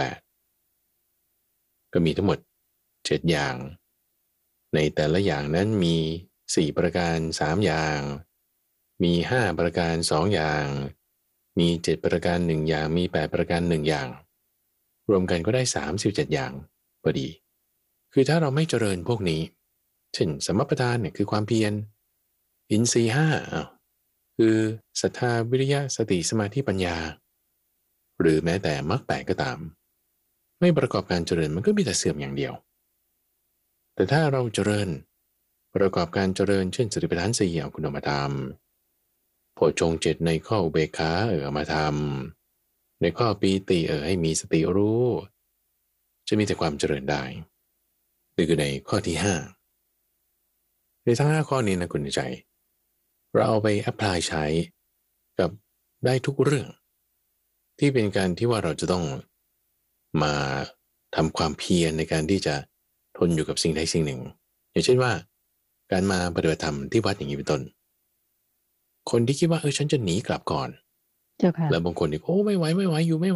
8ก็มีทั้งหมด7อย่างในแต่ละอย่างนั้นมี4ประการ3อย่างมี5ประการ2อย่างมี7ประการ1อย่างมี8ประการ1อย่างรวมกันก็ได้37อย่างพอดีคือถ้าเราไม่เจริญพวกนี้เช่นสมปัฏฐานเนี่ยคือความเพียรอินทรีย์5 คือศรัทธาวิริยะสติสมาธิปัญญาหรือแม้แต่มรรคแปดก็ตามไม่ประกอบการเจริญมันก็มีแต่เสื่อมอย่างเดียวแต่ถ้าเราเจริญประกอบการเจริญเช่นสติปัฏฐานสี่เอาคุณเอามาทำโพชฌงค์เจ็ดในข้ออุเบกขาเอามาทำในข้อปีติให้มีสติรู้จะมีแต่ความเจริญได้นี่คือในข้อที่ห้าในทั้งห้าข้อนี้นะคุณใจเราเอาไปแอพพลายใช้กับได้ทุกเรื่องที่เป็นการที่ว่าเราจะต้องมาทำความเพียรในการที่จะทนอยู่กับสิ่งใดสิ่งหนึ่งอย่างเช่นว่าการมาปฏิบัติธรรมที่วัดอย่างนี้เป็นต้นคนที่คิดว่าฉันจะหนีกลับก่อนเจ้าค่ะแล้วบางคนโอ้ไม่ไหวอยู่ไม่ไหว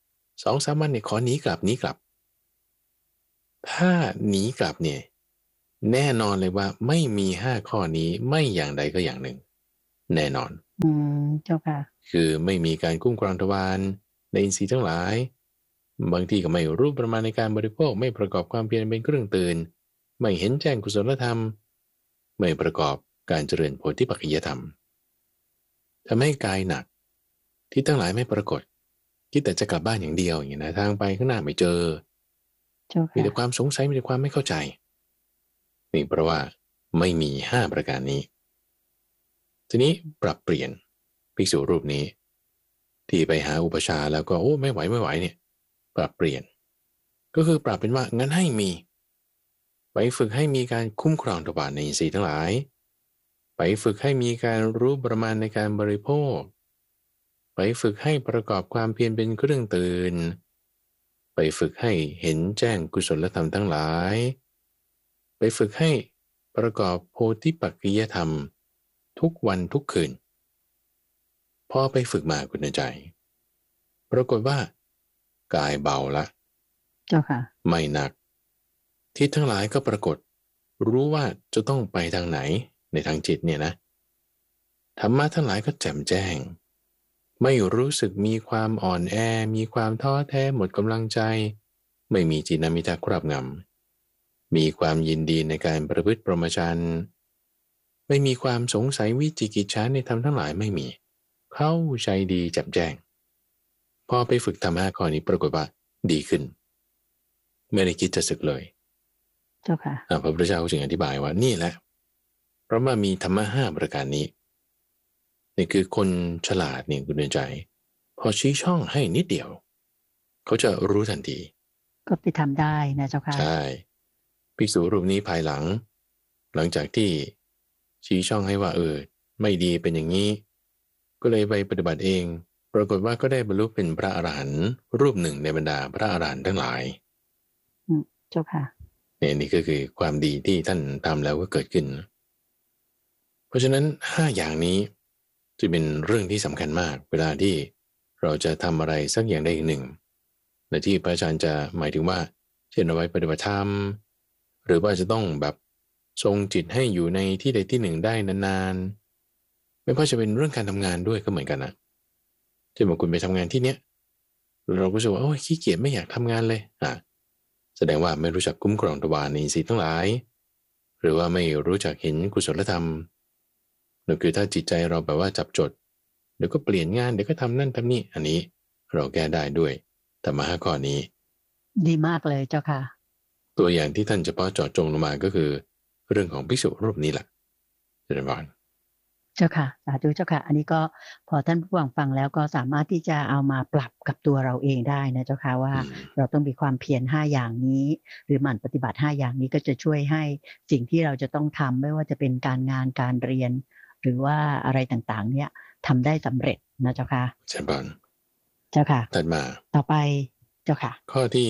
2-3 วันเนี่ยขอหนีกลับถ้าหนีกลับเนี่ยแน่นอนเลยว่าไม่มี5 ข้อนี้ไม่อย่างใดก็อย่างหนึ่งแน่นอนเจ้าค่ะคือไม่มีการคุ้มครองทวารในอินทรีย์ทั้งหลายบางทีก็ไม่รู้ประมาณในการบริโภคไม่ประกอบความเพียรเป็นเครื่องตื่นไม่เห็นแจ้งกุศลธรรมไม่ประกอบการเจริญโพธิปัจจยธรรมทำให้กายหนักที่ทั้งหลายไม่ปรากฏคิดแต่จะกลับบ้านอย่างเดียวอย่างนี้นะทางไปข้างหน้าไม่เจอมีแต่ความสงสัยมีแต่ความไม่เข้าใจนี่เพราะว่าไม่มี5 ประการนี้ทีนี้ปรับเปลี่ยนภิกษุรูปนี้ที่ไปหาอุปชาแล้วก็ไม่ไหวเนี่ยปรับเปลี่ยนก็คือปรับเป็นว่างั้นให้มีไปฝึกให้มีการคุ้มครองทวารในอินทรีย์ทั้งหลายไปฝึกให้มีการรู้ประมาณในการบริโภคไปฝึกให้ประกอบความเพียรเป็นเครื่องตื่นไปฝึกให้เห็นแจ้งกุศลธรรมทั้งหลายไปฝึกให้ประกอบโพธิปัจจยธรรมทุกวันทุกคืนพอไปฝึกมาคุณใจปรากฏว่ากายเบาละเจ้าค่ะไม่หนักทิศทั้งหลายก็ปรากฏรู้ว่าจะต้องไปทางไหนในทางจิตเนี่ยนะธรรมะทั้งหลายก็แจ่มแจ้งไม่รู้สึกมีความอ่อนแอมีความท้อแท้หมดกำลังใจไม่มีจิตนามิตาครอบงำมีความยินดีในการประพฤติพรหมจรรย์ไม่มีความสงสัยวิจิกิจฉาในธรรมทั้งหลายไม่มีเข้าใจดีแจ่มแจ้งพอไปฝึกธรรมะข้อนี้ปรากฏว่าดีขึ้นไม่ได้คิดจะสึกเลยเจ้าค่ะพระพุทธเจ้าจึงอธิบายว่านี่แหละเพราะว่ามีธรรมะ5 ประการนี้นี่คือคนฉลาดเนี่ยคุณเดินใจพอชี้ช่องให้นิดเดียวเขาจะรู้ทันทีก็ไปทำได้นะเจ้าค่ะใช่ภิกษุรูปนี้ภายหลังจากที่ชี้ช่องให้ว่าไม่ดีเป็นอย่างนี้ก็เลยไปปฏิบัติเองปรากฏว่าก็ได้บรรลุเป็นพระอรหันต์รูปหนึ่งในบรรดาพระอรหันต์ทั้งหลายเจ้าค่ะนี่ก็คือความดีที่ท่านทำแล้วก็เกิดขึ้นเพราะฉะนั้น5 อย่างนี้จะเป็นเรื่องที่สำคัญมากเวลาที่เราจะทำอะไรสักอย่างใดหนึ่งในที่พระอาจารย์จะหมายถึงว่าเช่นเอาไว้ปฏิบัติธรรมหรือว่าจะต้องแบบทรงจิตให้อยู่ในที่ใดที่หนึ่งได้นานๆไม่ว่าจะเป็นเรื่องการทำงานด้วยก็เหมือนกันนะเช่นบางคนไปทำงานที่เนี้ยเราก็รู้สึกว่าขี้เกียจไม่อยากทำงานเลยแสดงว่าไม่รู้จักคุ้มครองทวารในอินทรีย์ทั้งหลายหรือว่าไม่รู้จักเห็นกุศลธรรมนั่นคือถ้าจิตใจเราแบบว่าจับจดเดี๋ยวก็เปลี่ยนงานเดี๋ยวก็ทำนั่นทำนี่อันนี้เราแก้ได้ด้วยธรรมะ5 ข้อนี้ดีมากเลยเจ้าค่ะตัวอย่างที่ท่านเฉพาะเจาะจงลงมาก็คือเรื่องของภิกษุรูปนี้แหละเจริญพรเจ้าค่ะสาธุเจ้าค่ะอันนี้ก็พอท่านผู้ฟังแล้วก็สามารถที่จะเอามาปรับกับตัวเราเองได้นะเจ้าค่ะว่าเราต้องมีความเพียร5 อย่างนี้หรือหมั่นปฏิบัติ5 อย่างนี้ก็จะช่วยให้สิ่งที่เราจะต้องทำไม่ว่าจะเป็นการงานการเรียนหรือว่าอะไรต่างๆเนี่ยทำได้สำเร็จนะเจ้าค่ะเจริญพรเจ้าค่ะถัดมาต่อไปเจ้าค่ะข้อที่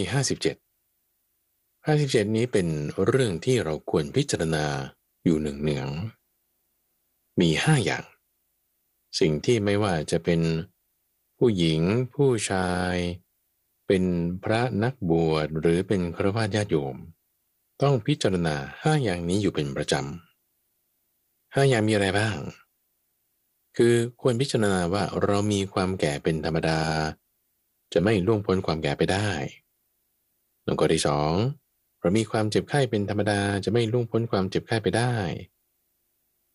57นี้เป็นเรื่องที่เราควรพิจารณาอยู่เนืองๆมี5 อย่างสิ่งที่ไม่ว่าจะเป็นผู้หญิงผู้ชายเป็นพระนักบวชหรือเป็นฆราวาสญาติโยมต้องพิจารณา5 อย่างนี้อยู่เป็นประจำ5 อย่างมีอะไรบ้างคือควรพิจารณาว่าเรามีความแก่เป็นธรรมดาจะไม่ล่วงพ้นความแก่ไปได้แล้วก็ที่2เรามีความเจ็บไข้เป็นธรรมดาจะไม่ล่วงพ้นความเจ็บไข้ไปได้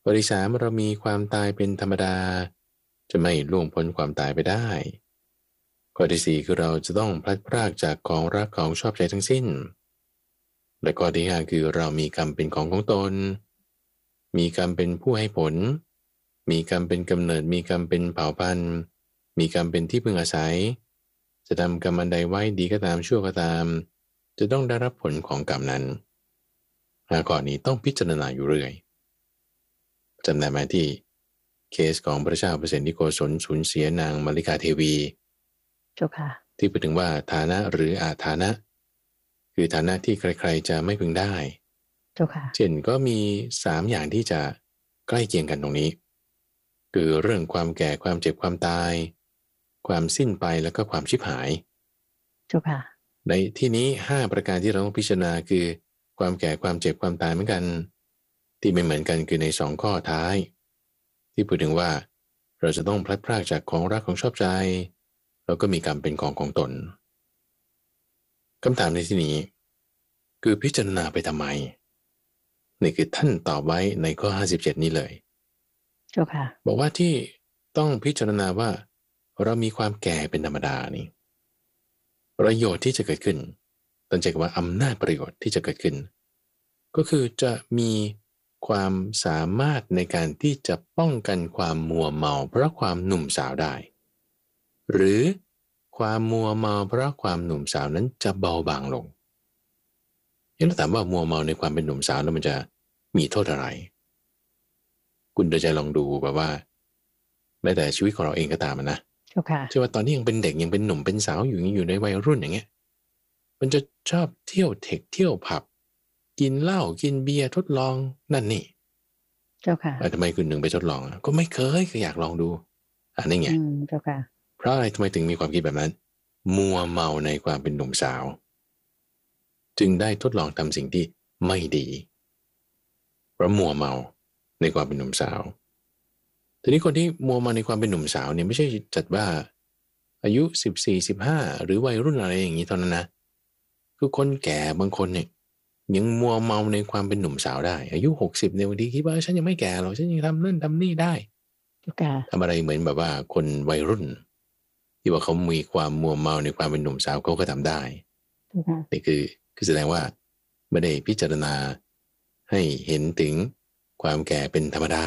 ข้อที่3เรามีความตายเป็นธรรมดาจะไม่ล่วงพ้นความตายไปได้ข้อที่4คือเราจะต้องพลัดพรากจากของรักของชอบใจทั้งสิ้นและข้อที่5คือเรามีกรรมเป็นของของตนมีกรรมเป็นผู้ให้ผลมีกรรมเป็นกำเนิดมีกรรมเป็นเผ่าพันธุ์มีกรรมเป็นที่พึ่งอาศัยจะทำกรรมอันใดไว้ดีก็ตามชั่วก็ตามจะต้องได้รับผลของกรรมนั้นข้อนี้ต้องพิจารณาอยู่เรื่อยจำได้ไหมที่เคสของพระเจ้าเปรตนิโกศลสูญเสียนางมาริกาเทวีเจ้าค่ะที่พูดถึงว่าฐานะหรืออาฐานะคือฐานะที่ใครๆจะไม่พึงได้เจ้าค่ะเช่นก็มี3อย่างที่จะใกล้เคียงกันตรงนี้คือเรื่องความแก่ความเจ็บความตายความสิ้นไปแล้วก็ความชิบหายเจ้าค่ะในที่นี้5ประการที่เราต้องพิจารณาคือความแก่ความเจ็บความตายเหมือนกันที่ไม่เหมือนกันคือใน2ข้อท้ายที่พูดถึงว่าเราจะต้องพลัดพรากจากของรักของชอบใจเราก็มีกรรมเป็นของของตนคำถามในที่นี้คือพิจารณาไปทำไมนี่คือท่านตอบไว้ในข้อ57นี้เลยเจ้าค่ะบอกว่าที่ต้องพิจารณาว่าเรามีความแก่เป็นธรรมดานี่ประโยชน์ที่จะเกิดขึ้นตั้งใจว่าอำนาจประโยชน์ที่จะเกิดขึ้นก็คือจะมีความสามารถในการที่จะป้องกันความมัวเมาเพราะความหนุ่มสาวได้หรือความมัวเมาเพราะความหนุ่มสาวนั้นจะเบาบางลงเราถามว่ามัวเมาในความเป็นหนุ่มสาวแล้วมันจะมีโทษอะไรคุณเดี๋ยวจะลองดูแบบว่าแม้แต่ชีวิตของเราเองก็ตามนะเจ้าค่ะใช่ว่าตอนนี้ยังเป็นเด็กยังเป็นหนุ่มเป็นสาวอยู่ในวัยรุ่นอย่างเงี้ยมันจะชอบเที่ยวเทคเที่ยวผับกินเหล้ากินเบียร์ทดลองนั่นนี่เจ้าค่ะทำไมคุณหนึ่งไปทดลองก็ไม่เคยก็อยากลองดูนี่ไงเจ้าค่ะเพราะอะไรทำไมถึงมีความคิดแบบนั้นมัวเมาในความเป็นหนุ่มสาวจึงได้ทดลองทำสิ่งที่ไม่ดีเพราะมัวเมาในความเป็นหนุ่มสาวทีนี้คนที่มัวเมาในความเป็นหนุ่มสาวเนี่ยไม่ใช่จัดว่าอายุ14-15หรือวัยรุ่นอะไรอย่างนี้เท่านั้นนะคือคนแก่บางคนเนี่ยยังมัวเมาในความเป็นหนุ่มสาวได้อายุ60เนี่ยบางทีคิดว่าฉันยังไม่แก่หรอกฉันยังทำนั่นทำนี่ได้ทำอะไรเหมือนแบบว่าคนวัยรุ่นที่ว่าเขามีความมัวเมาในความเป็นหนุ่มสาวเขาก็ทำได้นี่คือแสดงว่าไม่ได้พิจารณาให้เห็นถึงความแก่เป็นธรรมดา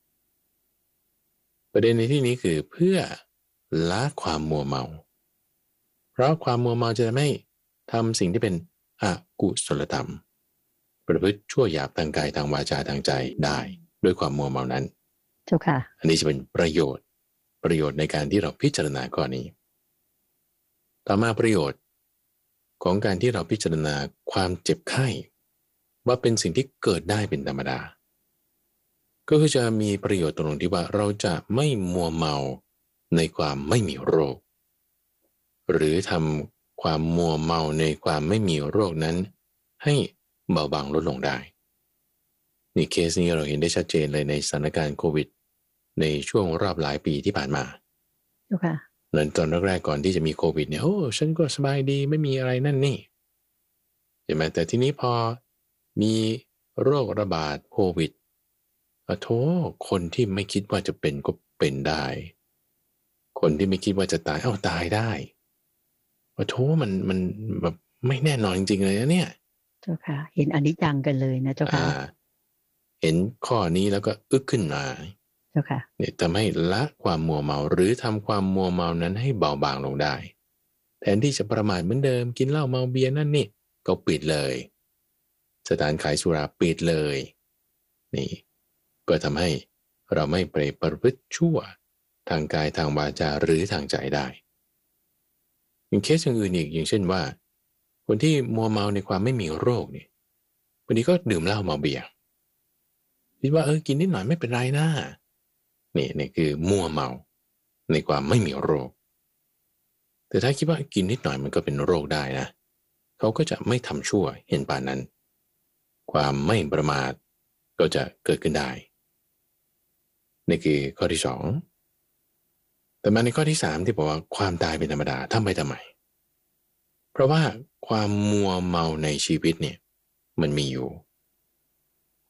ประเด็นในที่นี้คือเพื่อละความมัวเมาเพราะความมัวเมาจะทำให้ทำสิ่งที่เป็นอกุศลธรรมประพฤติชั่วหยาบทางกายทางวาจาทางใจได้ด้วยความมัวเมานั้นเจ้าค่ะอันนี้จะเป็นประโยชน์ในการที่เราพิจารณาข้อนี้ต่อมาประโยชน์ของการที่เราพิจารณาความเจ็บไข้ว่าเป็นสิ่งที่เกิดได้เป็นธรรมดาก็คือจะมีประโยชน์ตรงที่ว่าเราจะไม่มัวเมาในความไม่มีโรคหรือทำความมัวเมาในความไม่มีโรคนั้นให้เบาบางลดลงได้นี่เคสนี้เราเห็นได้ชัดเจนเลยในสถานการณ์โควิดในช่วงรอบหลายปีที่ผ่านมานั้นตอนแรกๆก่อนที่จะมีโควิดเนี่ยโอ้ฉันก็สบายดีไม่มีอะไรนั่นนี่ใช่ไหมแต่ทีนี้พอมีโรคระบาดโควิดโธ่คนที่ไม่คิดว่าจะเป็นก็เป็นได้คนที่ไม่คิดว่าจะตายตายได้โธ่มันแบบไม่แน่นอนจริงๆเลยนะเนี่ยเจ้าค่ะเห็นอนิจจังกันเลยนะเจ้าค่ะเห็นข้อนี้แล้วก็อึกขึ้นมาเจ้าค่ะเนี่ยทำให้ละความมัวเมาหรือทำความมัวเมานั้นให้เบาบางลงได้แทนที่จะประมาทเหมือนเดิมกินเหล้าเมาเบียร์นั่นนี่ก็ปิดเลยสถานขายสุราปิดเลยนี่ก็ทำให้เราไม่ไปประพฤติชั่วทางกายทางวาจาหรือทางใจได้อย่างเคสอื่นอีกอย่างเช่นว่าคนที่มัวเมาในความไม่มีโรคเนี่ยวันนี้ก็ดื่มเหล้าเมาเบียร์คิดว่ากินนิดหน่อยไม่เป็นไรนะนี่คือมัวเมาในความไม่มีโรคแต่ถ้าคิดว่ากินนิดหน่อยมันก็เป็นโรคได้นะเขาก็จะไม่ทำชั่วเห็นป่านนั้นความไม่ประมาทก็จะเกิดขึ้นได้นี่คือข้อที่2แต่มาในข้อที่3ที่บอกว่าความตายเป็นธรรมดาทำไปทำไมเพราะว่าความมัวเมาในชีวิตเนี่ยมันมีอยู่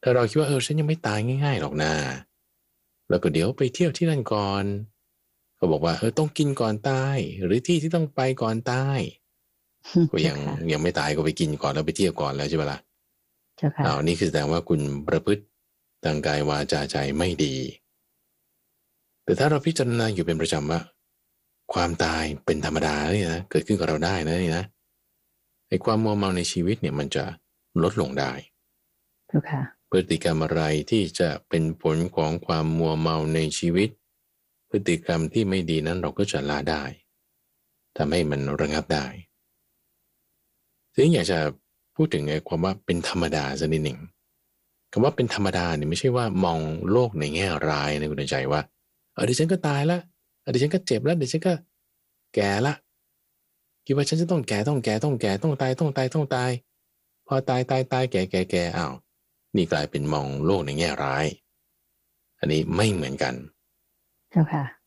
ถ้าเราคิดว่าฉันยังไม่ตายง่ายๆหรอกนะแล้วก็เดี๋ยวไปเที่ยวที่นั่นก่อนเขาบอกว่าต้องกินก่อนตายหรือที่ที่ต้องไปก่อนตายก็เจ้ายังค่ะยังไม่ตายก็ไปกินก่อนแล้วไปเที่ยวก่อนแล้วใช่ไหมล่ะเจ้าค่ะนี่คือแสดงว่าคุณประพฤติทางกายวาจาใจไม่ดีแต่ถ้าเราพิจารณาอยู่เป็นประจำว่าความตายเป็นธรรมดาเนี่ยนะเกิดขึ้นกับเราได้นะนี่นะไอ้ความมัวเมาในชีวิตเนี่ยมันจะลดลงได้เจ้าค่ะพฤติกรรมอะไรที่จะเป็นผลของความมัวเมาในชีวิตพฤติกรรมที่ไม่ดีนั้นเราก็จะละได้ทำให้มันระงับได้ทีนี้อยากจะพูดถึงไอ้ความว่าเป็นธรรมดาสักนิดหนึ่งคำว่าเป็นธรรมดาเนี่ยไม่ใช่ว่ามองโลกในแง่ร้ายนะคุณใจว่าเดี๋ยวฉันก็ตายละเดี๋ยวฉันก็เจ็บแล้วเดี๋ยวฉันก็แก่ละคิดว่าฉันจะต้องแก่ต้องแก่ต้องแก่ต้องตายต้องตายต้องตายพอตายแก่อ้าวนี่กลายเป็นมองโลกในแง่ร้ายอันนี้ไม่เหมือนกันเจ้าค่ะ